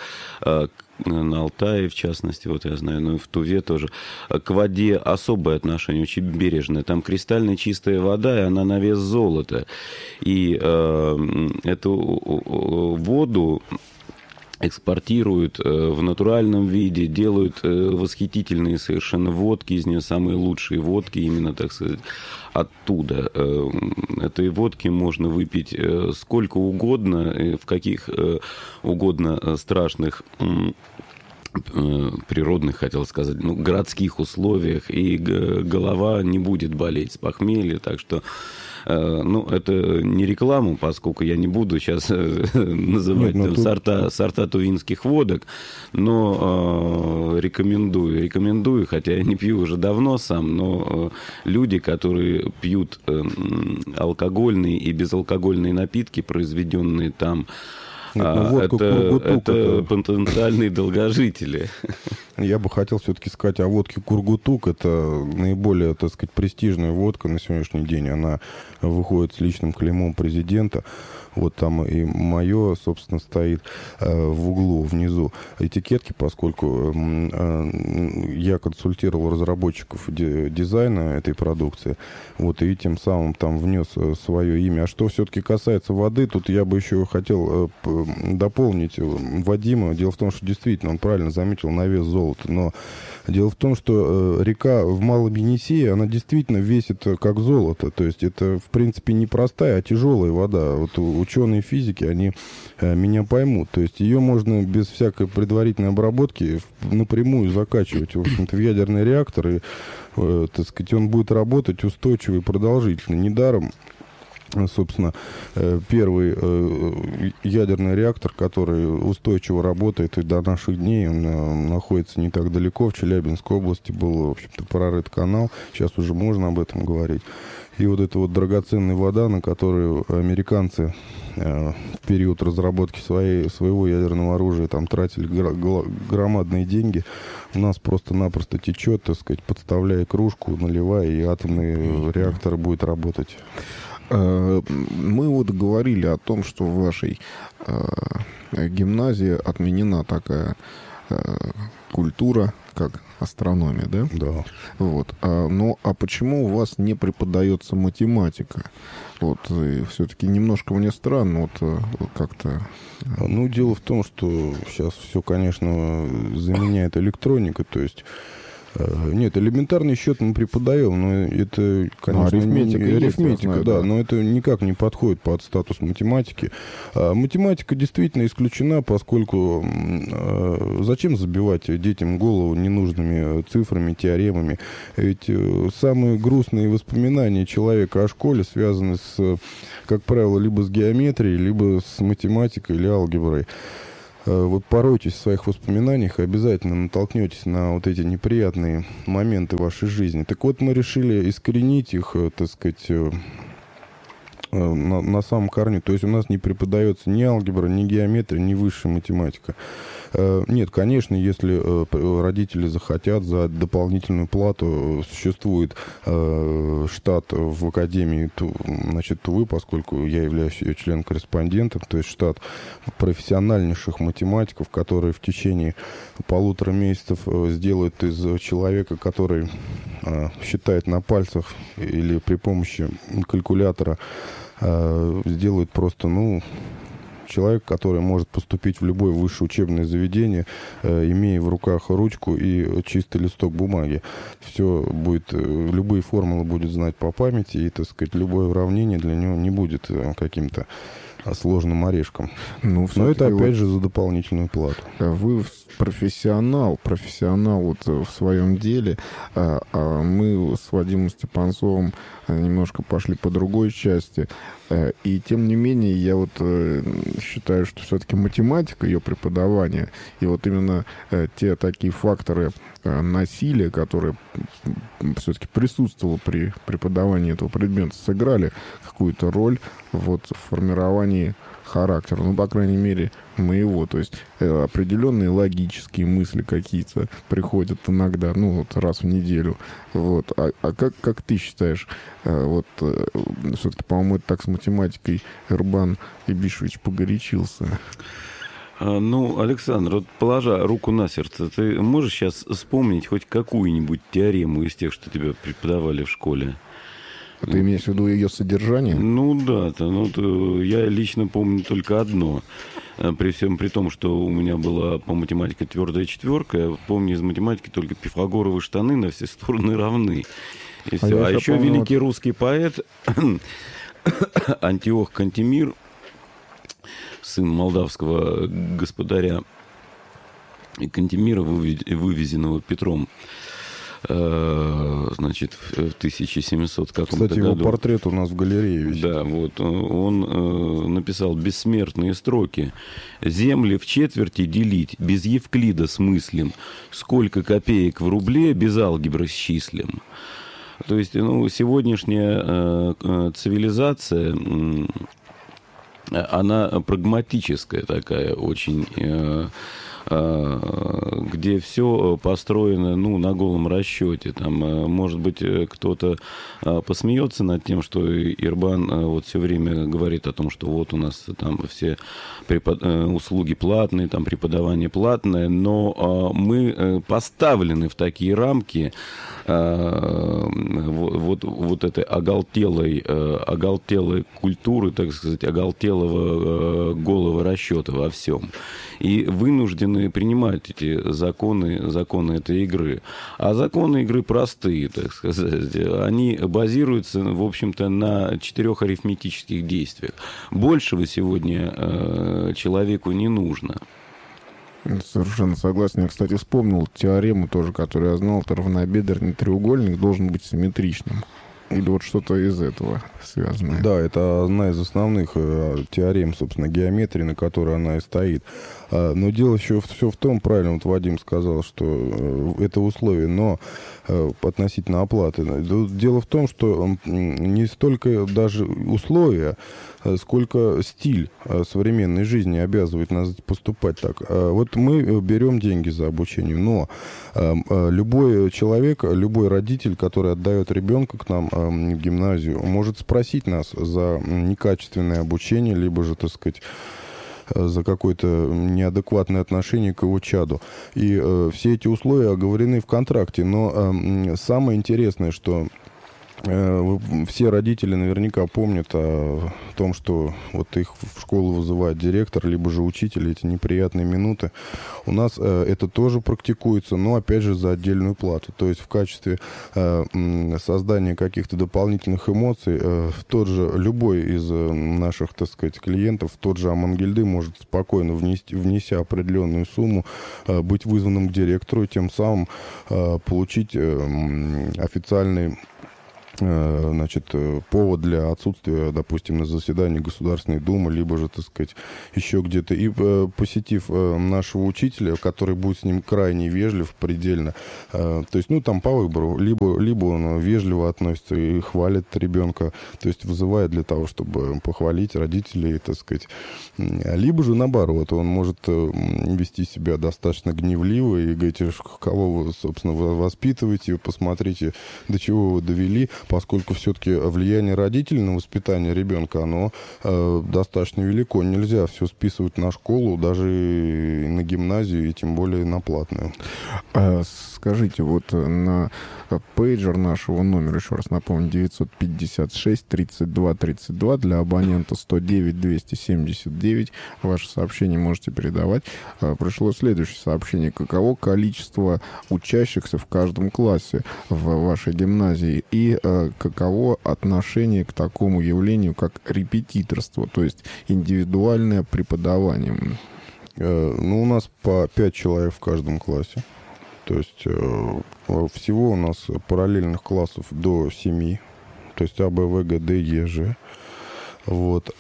Speaker 2: на Алтае, в частности, вот я знаю, но и в Туве тоже, к воде особое отношение, очень бережное. Там кристально чистая вода, и она на вес золота. И э, эту воду экспортируют в натуральном виде, делают восхитительные совершенно водки, из нее самые лучшие водки, именно, так сказать, оттуда. Этой водки можно выпить сколько угодно, в каких угодно страшных природных, хотел сказать, ну, городских условиях, и голова не будет болеть с похмелья, так что ну, это не реклама, поскольку я не буду сейчас называть Нет, там, тут... сорта, сорта тувинских водок, но э, рекомендую, рекомендую, хотя я не пью уже давно сам, но э, люди, которые пьют э, алкогольные и безалкогольные напитки, произведенные там, Нет, ну, это, это, это потенциальные долгожители.
Speaker 3: Я бы хотел все-таки сказать о водке Кургутук. Это наиболее, так сказать, престижная водка на сегодняшний день. Она выходит с личным клеймом президента. Вот там и мое, собственно, стоит э, в углу внизу этикетки, поскольку э, я консультировал разработчиков де- дизайна этой продукции. Вот, и тем самым там внес свое имя. А что все-таки касается воды, тут я бы еще хотел э, дополнить Вадима. Дело в том, что действительно, он правильно заметил, на вес золота. Но дело в том, что э, река в Малом Енисее, она действительно весит как золото. То есть это, в принципе, не простая, а тяжелая вода. Вот ученые физики, они э, меня поймут. То есть ее можно без всякой предварительной обработки напрямую закачивать, в общем-то, в ядерный реактор. И, э, так сказать, он будет работать устойчиво и продолжительно. Недаром, собственно, первый ядерный реактор, который устойчиво работает и до наших дней, он находится не так далеко, в Челябинской области был, в общем-то, прорыт канал, сейчас уже можно об этом говорить. И вот эта вот драгоценная вода, на которую американцы э, в период разработки своей, своего ядерного оружия там тратили гр- гл- громадные деньги, у нас просто-напросто течет, так сказать, подставляя кружку, наливая, и атомный реактор будет работать.
Speaker 1: Мы вот говорили о том, что в вашей гимназии отменена такая культура, как астрономия, да?
Speaker 3: Да.
Speaker 1: Вот. А, ну, а почему у вас не преподается математика? Вот, все-таки немножко мне странно, вот как-то...
Speaker 3: Ну, дело в том, что сейчас все, конечно, заменяет электроника, то есть... Нет, элементарный счет мы преподаем, но это, конечно,
Speaker 1: ну, арифметика,
Speaker 3: не,
Speaker 1: есть,
Speaker 3: арифметика,
Speaker 1: знаю,
Speaker 3: да,
Speaker 1: да,
Speaker 3: но это никак не подходит под статус математики. А математика действительно исключена, поскольку э, зачем забивать детям голову ненужными цифрами, теоремами? Ведь э, самые грустные воспоминания человека о школе связаны с, как правило, либо с геометрией, либо с математикой или алгеброй. Вот поройтесь в своих воспоминаниях и обязательно натолкнетесь на вот эти неприятные моменты вашей жизни. Так вот, мы решили искоренить их, так сказать, на, на самом корне. То есть у нас не преподается ни алгебра, ни геометрия, ни высшая математика. Нет, конечно, если родители захотят за дополнительную плату, существует штат в Академии, значит, Тувы, поскольку я являюсь ее член-корреспондентом, то есть штат профессиональнейших математиков, которые в течение полутора месяцев сделают из человека, который считает на пальцах или при помощи калькулятора, сделают просто, ну... человек, который может поступить в любое высшее учебное заведение, э, имея в руках ручку и чистый листок бумаги. Все будет, э, любые формулы будет знать по памяти, и, так сказать, любое уравнение для него не будет э, каким-то сложным орешком. Ну, но это, опять вот, же, за дополнительную плату.
Speaker 1: Вы профессионал, профессионал вот в своем деле, а, а мы с Вадимом Степанцовым немножко пошли по другой части. И тем не менее, я вот считаю, что все-таки математика, ее преподавание, и вот именно те такие факторы насилия, которые все-таки присутствовали при преподавании этого предмета, сыграли какую-то роль вот в формировании характера, ну, по крайней мере, моего. То есть э, определенные логические мысли какие-то приходят иногда, ну, вот раз в неделю. Вот. А, а как, как ты считаешь, э, вот э, все-таки, по-моему, это так с математикой Эрбан Ибишевич погорячился?
Speaker 2: Ну, Александр, вот положа руку на сердце, ты можешь сейчас вспомнить хоть какую-нибудь теорему из тех, что тебя преподавали в школе?
Speaker 1: Ты имеешь в виду ее содержание?
Speaker 2: Ну да, то, ну, то, я лично помню только одно. При всем при том, что у меня была по математике твердая четверка, я помню из математики только пифагоровы штаны на все стороны равны. И а, все. А еще помню, великий вот... русский поэт Антиох Кантемир, сын молдавского господаря Кантемира, вывезенного Петром, значит, в тысяча семьсот каком-то
Speaker 3: Кстати,
Speaker 2: году.
Speaker 3: Его портрет у нас в галерее висит.
Speaker 2: Да, вот. Он э, написал бессмертные строки. «Земли в четверти делить, без Евклида смыслим. Сколько копеек в рубле, без алгебры счислим». То есть, ну, сегодняшняя э, цивилизация... Э, она прагматическая такая очень, э, э, где все построено, ну, на голом расчете. Там, э, может быть, кто-то э, посмеется над тем, что Эрбан э, вот все время говорит о том, что вот у нас там все препод... э, услуги платные, там преподавание платное, но э, мы э, поставлены в такие рамки э, вот, вот этой оголтелой, э, оголтелой культуры, так сказать, оголтелой голого расчета во всем. И вынуждены принимать эти законы, законы этой игры. А законы игры простые, так сказать. Они базируются, в общем-то, на четырех арифметических действиях. Большего сегодня э, человеку не нужно.
Speaker 1: Совершенно согласен. Я, кстати, вспомнил теорему тоже, которую я знал. Это равнобедренный треугольник должен быть симметричным. Или вот что-то из этого связано?
Speaker 3: Да, это одна из основных э, теорем, собственно, геометрии, на которой она и стоит. А, но дело еще все в том, правильно вот Вадим сказал, что э, это условие, но э, относительно оплаты. Дело в том, что э, не столько даже условия, сколько стиль современной жизни обязывает нас поступать так. Вот мы берем деньги за обучение, но любой человек, любой родитель, который отдает ребенка к нам в гимназию, может спросить нас за некачественное обучение, либо же, так сказать, за какое-то неадекватное отношение к его чаду. И э, все эти условия оговорены в контракте. Но э, самое интересное, что все родители наверняка помнят о том, что вот их в школу вызывает директор, либо же учитель, эти неприятные минуты. У нас э, это тоже практикуется, но, опять же, за отдельную плату. То есть в качестве э, создания каких-то дополнительных эмоций э, тот же, любой из э, наших, так сказать, клиентов, тот же Амангельды может спокойно, внести, внеся определенную сумму, э, быть вызванным к директору и тем самым э, получить э, официальный значит, повод для отсутствия, допустим, на заседании Государственной Думы, либо же, так сказать, еще где-то. И посетив нашего учителя, который будет с ним крайне вежлив, предельно, то есть, ну, там по выбору, либо, либо он вежливо относится и хвалит ребенка, то есть вызывает для того, чтобы похвалить родителей, так сказать, либо же наоборот, он может вести себя достаточно гневливо и говорить, кого вы, собственно, воспитываете, посмотрите, до чего вы довели, поскольку все-таки влияние родителей на воспитание ребенка, оно э, достаточно велико. Нельзя все списывать на школу, даже и на гимназию, и тем более на платную.
Speaker 1: А, скажите, вот на пейджер нашего номера, еще раз напомню, девятьсот пятьдесят шесть тридцать два тридцать два, для абонента сто девять двести семьдесят девять, ваше сообщение можете передавать. А, пришло следующее сообщение. Каково количество учащихся в каждом классе в вашей гимназии? И а, каково отношение к такому явлению, как репетиторство, то есть индивидуальное преподавание?
Speaker 3: Ну, у нас по пять человек в каждом классе. То есть всего у нас параллельных классов до семи. То есть А, Б, В, Г, Д, Е, Ж. Вот.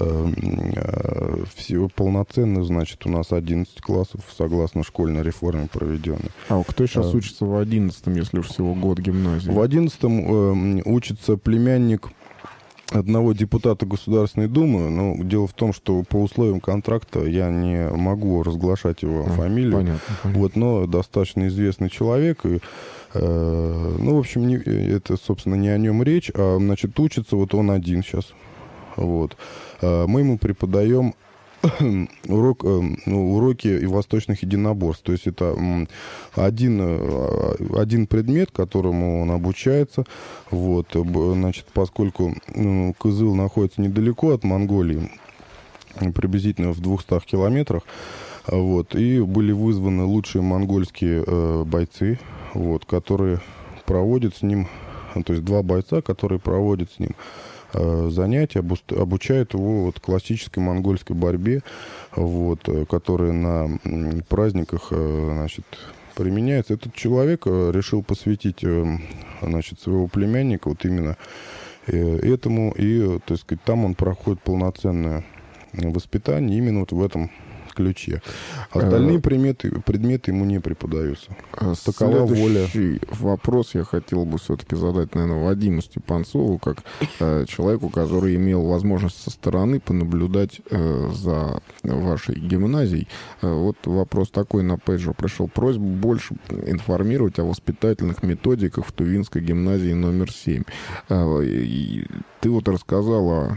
Speaker 3: Всего полноценных, значит, у нас одиннадцать классов, согласно школьной реформе проведенной.
Speaker 1: А кто сейчас а, учится в одиннадцатом, если всего год гимназии?
Speaker 3: В одиннадцатом э, учится племянник одного депутата Государственной Думы. Но дело в том, что по условиям контракта я не могу разглашать его а, фамилию.
Speaker 1: Понятно, понятно.
Speaker 3: Вот, но достаточно известный человек. И, э, ну, в общем, не, это, собственно, не о нем речь. А, значит, учится вот он один сейчас. Вот. Мы ему преподаем урок, ну, уроки и восточных единоборств. То есть это один, один предмет, которому он обучается. Вот. Значит, поскольку ну, Кызыл находится недалеко от Монголии, приблизительно в двухстах километрах, вот, и были вызваны лучшие монгольские э, бойцы, вот, которые проводят с ним, то есть два бойца, которые проводят с ним занятия, обучают его вот классической монгольской борьбе, вот, которая на праздниках, значит, применяется. Этот человек решил посвятить, значит, своего племянника вот именно этому, и, так сказать, там он проходит полноценное воспитание именно вот в этом ключе. Остальные предметы, предметы ему не преподаются. Такова воля.
Speaker 1: Следующий вопрос я хотел бы все-таки задать, наверное, Вадиму Степанцову, как э, человеку, который имел возможность со стороны понаблюдать э, за вашей гимназией. Э, вот вопрос такой на пейджер пришел. Просьба больше информировать о воспитательных методиках в Тувинской гимназии номер семь. Э, и ты вот рассказала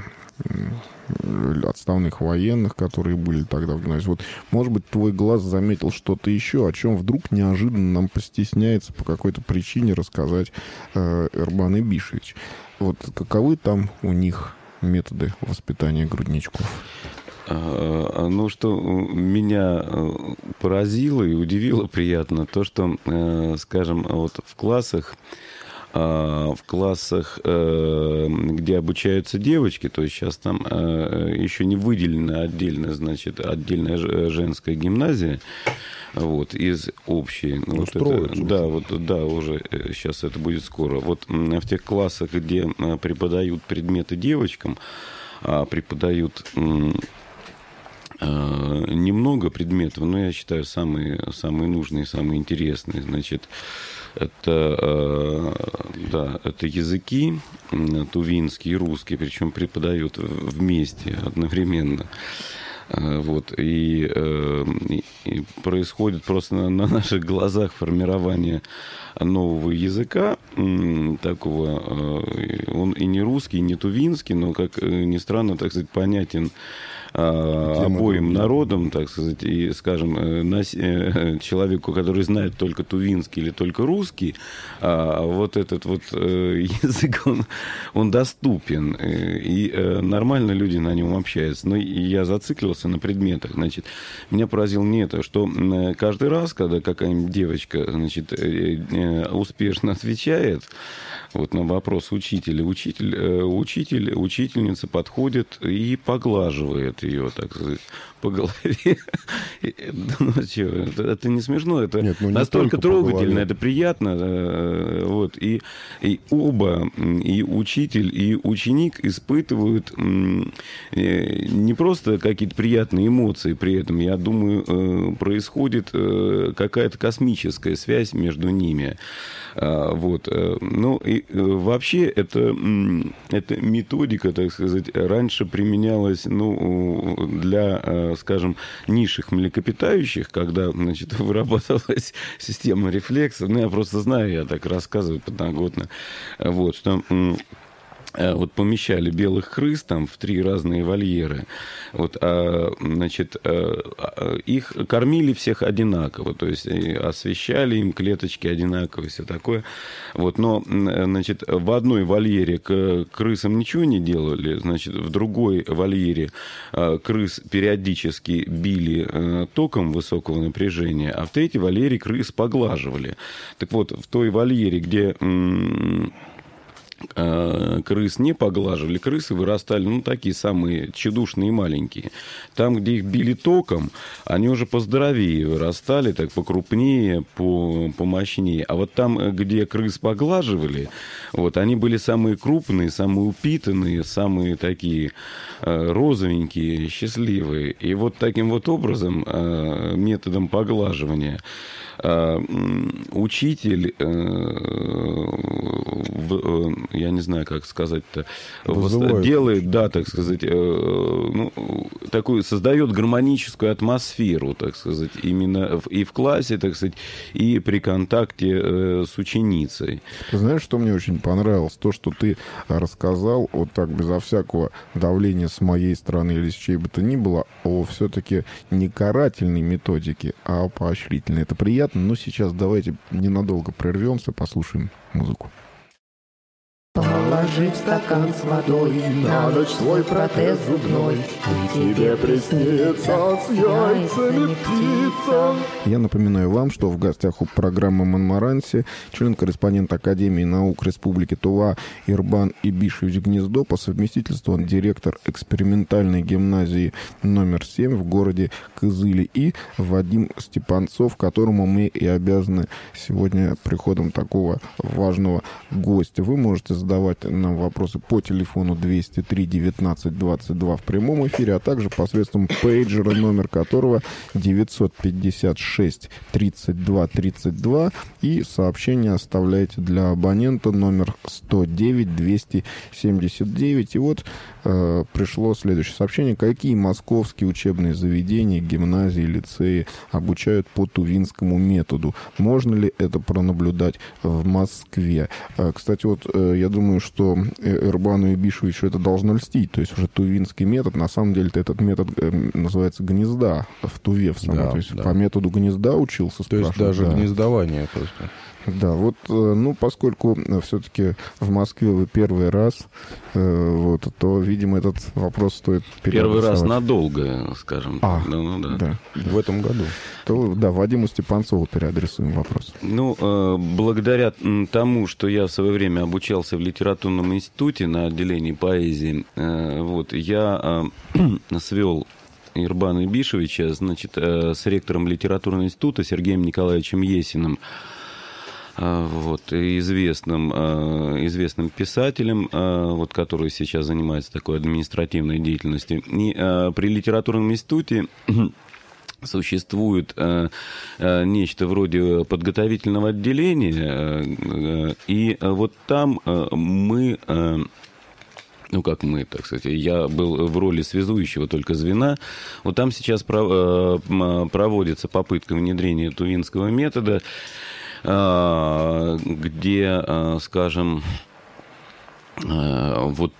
Speaker 1: отставных военных, которые были тогда в гимназии. Вот, может быть, твой глаз заметил что-то еще, о чем вдруг неожиданно нам постесняется по какой-то причине рассказать э, Эрбан Ибишевич. Вот каковы там у них методы воспитания грудничков?
Speaker 2: А, ну, что меня поразило и удивило приятно, то, что, скажем, вот в классах А в классах, где обучаются девочки, то есть сейчас там еще не выделена отдельно, значит, отдельная женская гимназия, вот, из общей. Вот это, да, вот, да, уже сейчас это будет скоро. Вот в тех классах, где преподают предметы девочкам, а преподают немного предметов, но я считаю самые, самые нужные, самые интересные, значит, это, да, это языки, тувинский и русский, причем преподают вместе, одновременно. Вот, и, и происходит просто на, на наших глазах формирование нового языка, такого, он и не русский, и не тувинский, но, как ни странно, так сказать, понятен Тема обоим другая. Народам, так сказать, и, скажем, человеку, который знает только тувинский или только русский, а вот этот вот язык, он, он доступен, и нормально люди на нем общаются. Но я зациклился на предметах. Значит, меня поразило не это, что каждый раз, когда какая-нибудь девочка, значит, успешно отвечает вот на вопрос учителя, учитель, учитель, учительница подходит и поглаживает ее, так сказать, по голове. Ну, что, это, это не смешно, это Нет, ну, не настолько трогательно, это приятно. Вот, и, и оба, и учитель, и ученик испытывают не просто какие-то приятные эмоции при этом, я думаю, происходит какая-то космическая связь между ними. Вот. Ну, и вообще, это, эта методика, так сказать, раньше применялась, ну, для, скажем, низших млекопитающих, когда, значит, вырабатывалась система рефлексов. Ну, я просто знаю, я так рассказываю подноготно. Вот, что... Вот помещали белых крыс там в три разные вольеры. Вот, а, значит, а, их кормили всех одинаково, то есть освещали им клеточки одинаково, все такое. Вот, но, значит, в одной вольере к крысам ничего не делали, значит, в другой вольере крыс периодически били током высокого напряжения, а в третьей вольере крыс поглаживали. Так вот, в той вольере, где крыс не поглаживали, крысы вырастали, ну, такие самые тщедушные и маленькие. Там, где их били током, они уже поздоровее вырастали, так покрупнее, по, помощнее. А вот там, где крыс поглаживали, вот, они были самые крупные, самые упитанные, самые такие э, розовенькие, счастливые. И вот таким вот образом, э, методом поглаживания, учитель, я не знаю, как сказать-то, Вызывает. делает, да, так сказать, ну, такую, создает гармоническую атмосферу, так сказать, именно и в классе, так сказать, и при контакте с ученицей.
Speaker 1: Ты знаешь, что мне очень понравилось? То, что ты рассказал, вот так, безо всякого давления с моей стороны или с чьей бы то ни было, о все-таки не карательной методике, а поощрительной. Это приятно. Но сейчас давайте ненадолго прервемся, послушаем музыку.
Speaker 5: Положи в стакан с водой на ночь свой протез зубной, и тебе приснится с яйцами птица.
Speaker 1: Я напоминаю вам, что в гостях у программы «Монмаранси» член-корреспондент Академии наук Республики Тува Ирбан Ибишевич Гнездо, по совместительству он директор экспериментальной гимназии номер семь в городе Кызыле, и Вадим Степанцов, которому мы и обязаны сегодня приходом такого важного гостя. Вы можете задавать нам вопросы по телефону двести три девятнадцать двадцать два в прямом эфире, а также посредством пейджера, номер которого девятьсот пятьдесят шесть тридцать два тридцать два, и сообщение оставляйте для абонента номер сто девять двести семьдесят девять. И вот э, пришло следующее сообщение. Какие московские учебные заведения, гимназии, лицеи обучают по тувинскому методу? Можно ли это пронаблюдать в Москве? Э, кстати, вот э, я думаю, что Ирбану Ибишевичу это должно льстить. То есть уже тувинский метод, на самом деле этот метод называется гнезда в Туве в самом. Да, то есть да. По методу гнезда учился.
Speaker 3: То есть даже да. гнездование просто.
Speaker 1: Да, вот, ну, поскольку все-таки в Москве вы первый раз, вот, то, видимо, этот вопрос стоит
Speaker 2: переадресовать. Первый раз надолго, скажем.
Speaker 1: А, да, ну, да. да. В этом году. То, да, Вадиму Степанцову переадресуем вопрос.
Speaker 2: Ну, благодаря тому, что я в свое время обучался в литературном институте на отделении поэзии, вот, я свел Ирбана Ибишевича, значит, с ректором литературного института Сергеем Николаевичем Есиным, вот, известным, известным писателем, вот, который сейчас занимается такой административной деятельностью. И при литературном институте существует нечто вроде подготовительного отделения, и вот там мы... Ну, как мы, так сказать, я был в роли связующего только звена. Вот там сейчас проводится попытка внедрения тувинского метода, где, скажем, вот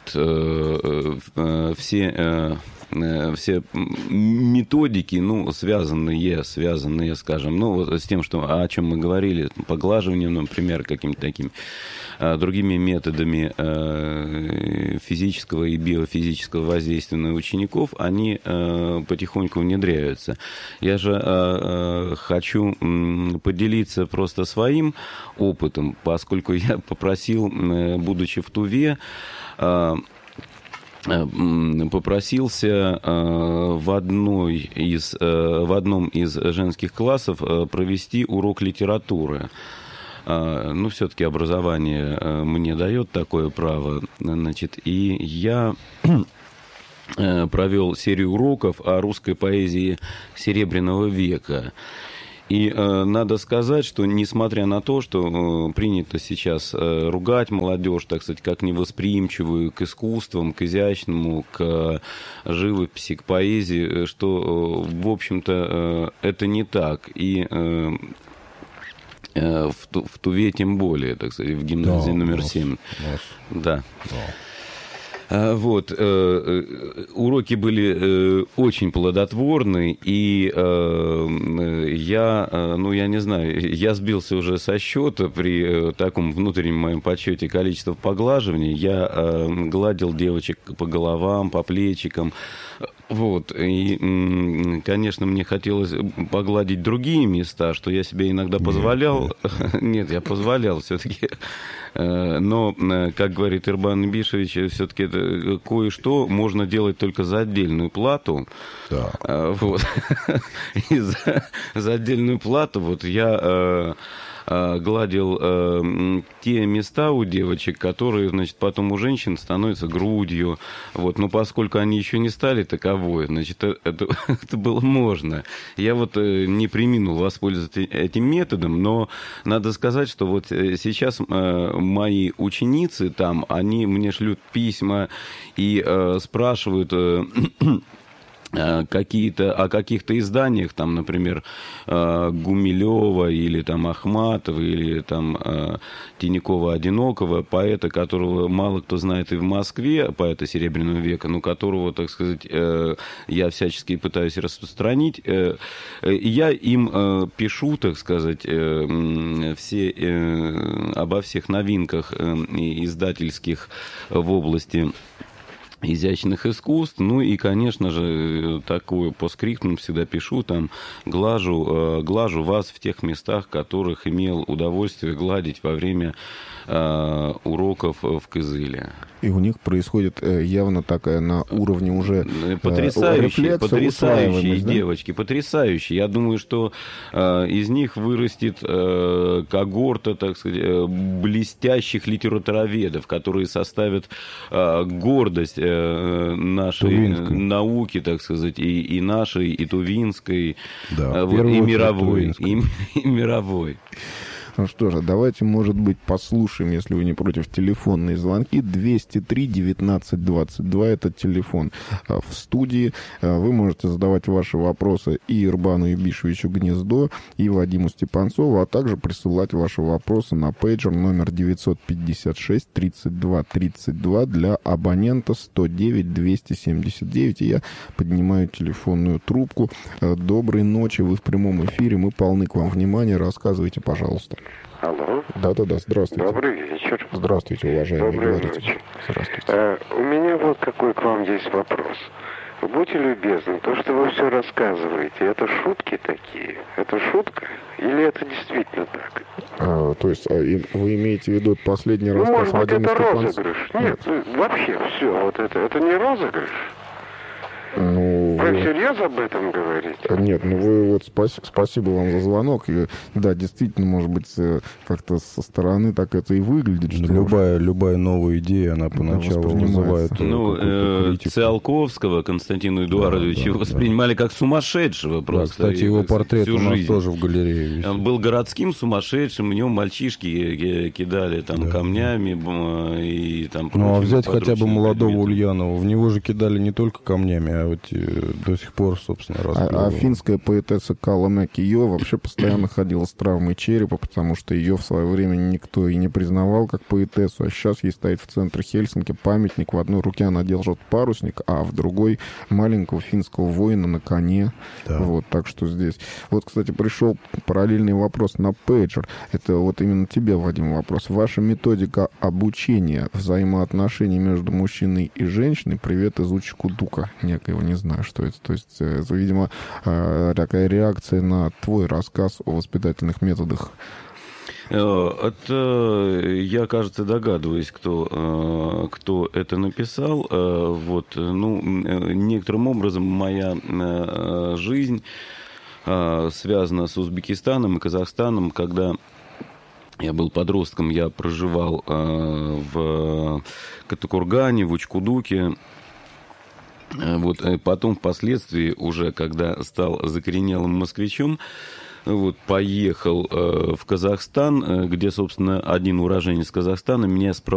Speaker 2: все... все методики, ну, связанные, связанные, скажем, ну, вот с тем, что, о чем мы говорили, поглаживанием, например, какими-то такими другими методами физического и биофизического воздействия на учеников, они потихоньку внедряются. Я же хочу поделиться просто своим опытом, поскольку я попросил, будучи в Туве, попросился в, одной из, в одном из женских классов провести урок литературы. Ну, все-таки образование мне дает такое право. Значит, и я провел серию уроков о русской поэзии Серебряного века. И э, надо сказать, что несмотря на то, что э, принято сейчас э, ругать молодежь, так сказать, как невосприимчивую к искусствам, к изящному, к живописи, к поэзии, что, э, в общем-то, э, это не так. И э, э, в, в Туве тем более, так сказать, в гимназии да, номер семь. Да. да. Вот, э, уроки были э, очень плодотворны, и э, я, э, ну, я не знаю, я сбился уже со счета при э, таком внутреннем моем подсчете количества поглаживаний. Я э, гладил девочек по головам, по плечикам. Вот, и, конечно, мне хотелось погладить другие места, что я себе иногда позволял. Нет, нет я позволял все-таки. Но, как говорит Ирбан Ибишевич, все-таки это кое-что можно делать только за отдельную плату. Да. Вот. И за, за отдельную плату вот я... гладил э, те места у девочек, которые, значит, потом у женщин становятся грудью. Вот. Но поскольку они еще не стали таковой, значит, это, это было можно. Я вот э, не преминул воспользоваться этим методом, но надо сказать, что вот сейчас э, мои ученицы там, они мне шлют письма и э, спрашивают... Э, какие-то, о каких-то изданиях, там, например, Гумилева или там Ахматова или там Тинякова-Одинокого, поэта, которого мало кто знает и в Москве, поэта Серебряного века, но которого, так сказать, я всячески пытаюсь распространить. Я им пишу, так сказать, все, обо всех новинках издательских в области изящных искусств, ну и, конечно же, такое по скриптам всегда пишу, там, глажу, глажу вас в тех местах, которых имел удовольствие гладить во время э, уроков в Кызыле.
Speaker 1: И у них происходит явно такая на уровне уже
Speaker 2: потрясающие, потрясающие девочки, да? Потрясающие. Я думаю, что э, из них вырастет э, когорта, так сказать, блестящих литературоведов, которые составят э, гордость э, нашей Тувинской науки, так сказать, и, и нашей, и тувинской, да, э, вот, и мировой, и, и мировой.
Speaker 1: Ну что же, давайте, может быть, послушаем, если вы не против, телефонные звонки. двести три девятнадцать двадцать два, это телефон в студии. Вы можете задавать ваши вопросы и Ирбану Ибишевичу Гнездо, и Вадиму Степанцову, а также присылать ваши вопросы на пейджер номер девятьсот пятьдесят шесть тридцать два тридцать два для абонента сто девять двести семьдесят девять. И я поднимаю телефонную трубку. Доброй ночи, вы в прямом эфире, мы полны к вам внимания. Рассказывайте, пожалуйста.
Speaker 6: Алло.
Speaker 1: Да-да-да, здравствуйте.
Speaker 6: Добрый вечер.
Speaker 1: Здравствуйте, уважаемый.
Speaker 6: Доброй
Speaker 1: Говорите.
Speaker 6: ночи.
Speaker 1: Здравствуйте.
Speaker 6: А, у меня вот какой к вам есть вопрос. Будьте любезны, то, что вы все рассказываете, это шутки такие? Это шутка? Или это действительно так?
Speaker 1: А, то есть а, и, вы имеете в виду последний
Speaker 6: Ну,
Speaker 1: рассказ
Speaker 6: может быть,
Speaker 1: Вадима
Speaker 6: это
Speaker 1: Степанцева?
Speaker 6: розыгрыш. Нет, ну, вообще все, вот это, это не розыгрыш.
Speaker 1: Ну,
Speaker 6: Вы
Speaker 1: вы...
Speaker 6: всерьез об этом говорите?
Speaker 1: Нет, ну вы вот спас... спасибо вам за звонок. И, да, действительно, может быть, как-то со стороны так это и выглядит. Что
Speaker 3: любая, любая новая идея, она поначалу вызывает
Speaker 2: ну,
Speaker 3: э, критику.
Speaker 2: Циолковского Константина Эдуардовича да, да, воспринимали да. как сумасшедшего просто.
Speaker 3: Да, кстати, его портрет у нас
Speaker 2: жизнь.
Speaker 3: тоже в галерее висит.
Speaker 2: Он был городским сумасшедшим, в нем мальчишки кидали там да. камнями и там...
Speaker 3: Ну, а взять хотя бы молодого предметом. Ульянова, в него же кидали не только камнями, а вот до сих пор, собственно,
Speaker 1: а, а финская поэтесса Калла Mäki-Jo вообще постоянно ходила с травмой черепа, потому что ее в свое время никто и не признавал как поэтессу, а сейчас ей стоит в центре Хельсинки памятник. В одной руке она держит парусник, а в другой маленького финского воина на коне. Да. Вот, так что здесь... Вот, кстати, пришел параллельный вопрос на пейджер. Это вот именно тебе, Вадим, вопрос. Ваша методика обучения взаимоотношений между мужчиной и женщиной, привет из Учкудука некоего, не знаю, что это. То есть, видимо, такая реакция на твой рассказ о воспитательных методах.
Speaker 2: Это я, кажется, догадываюсь, кто, кто это написал. Вот, ну, некоторым образом моя жизнь связана с Узбекистаном и Казахстаном. Когда я был подростком, я проживал в Катакургане, в Учкудуке. Вот, потом, впоследствии, уже когда стал закоренелым москвичом, вот, поехал э, в Казахстан, где, собственно, один уроженец Казахстана меня спросил,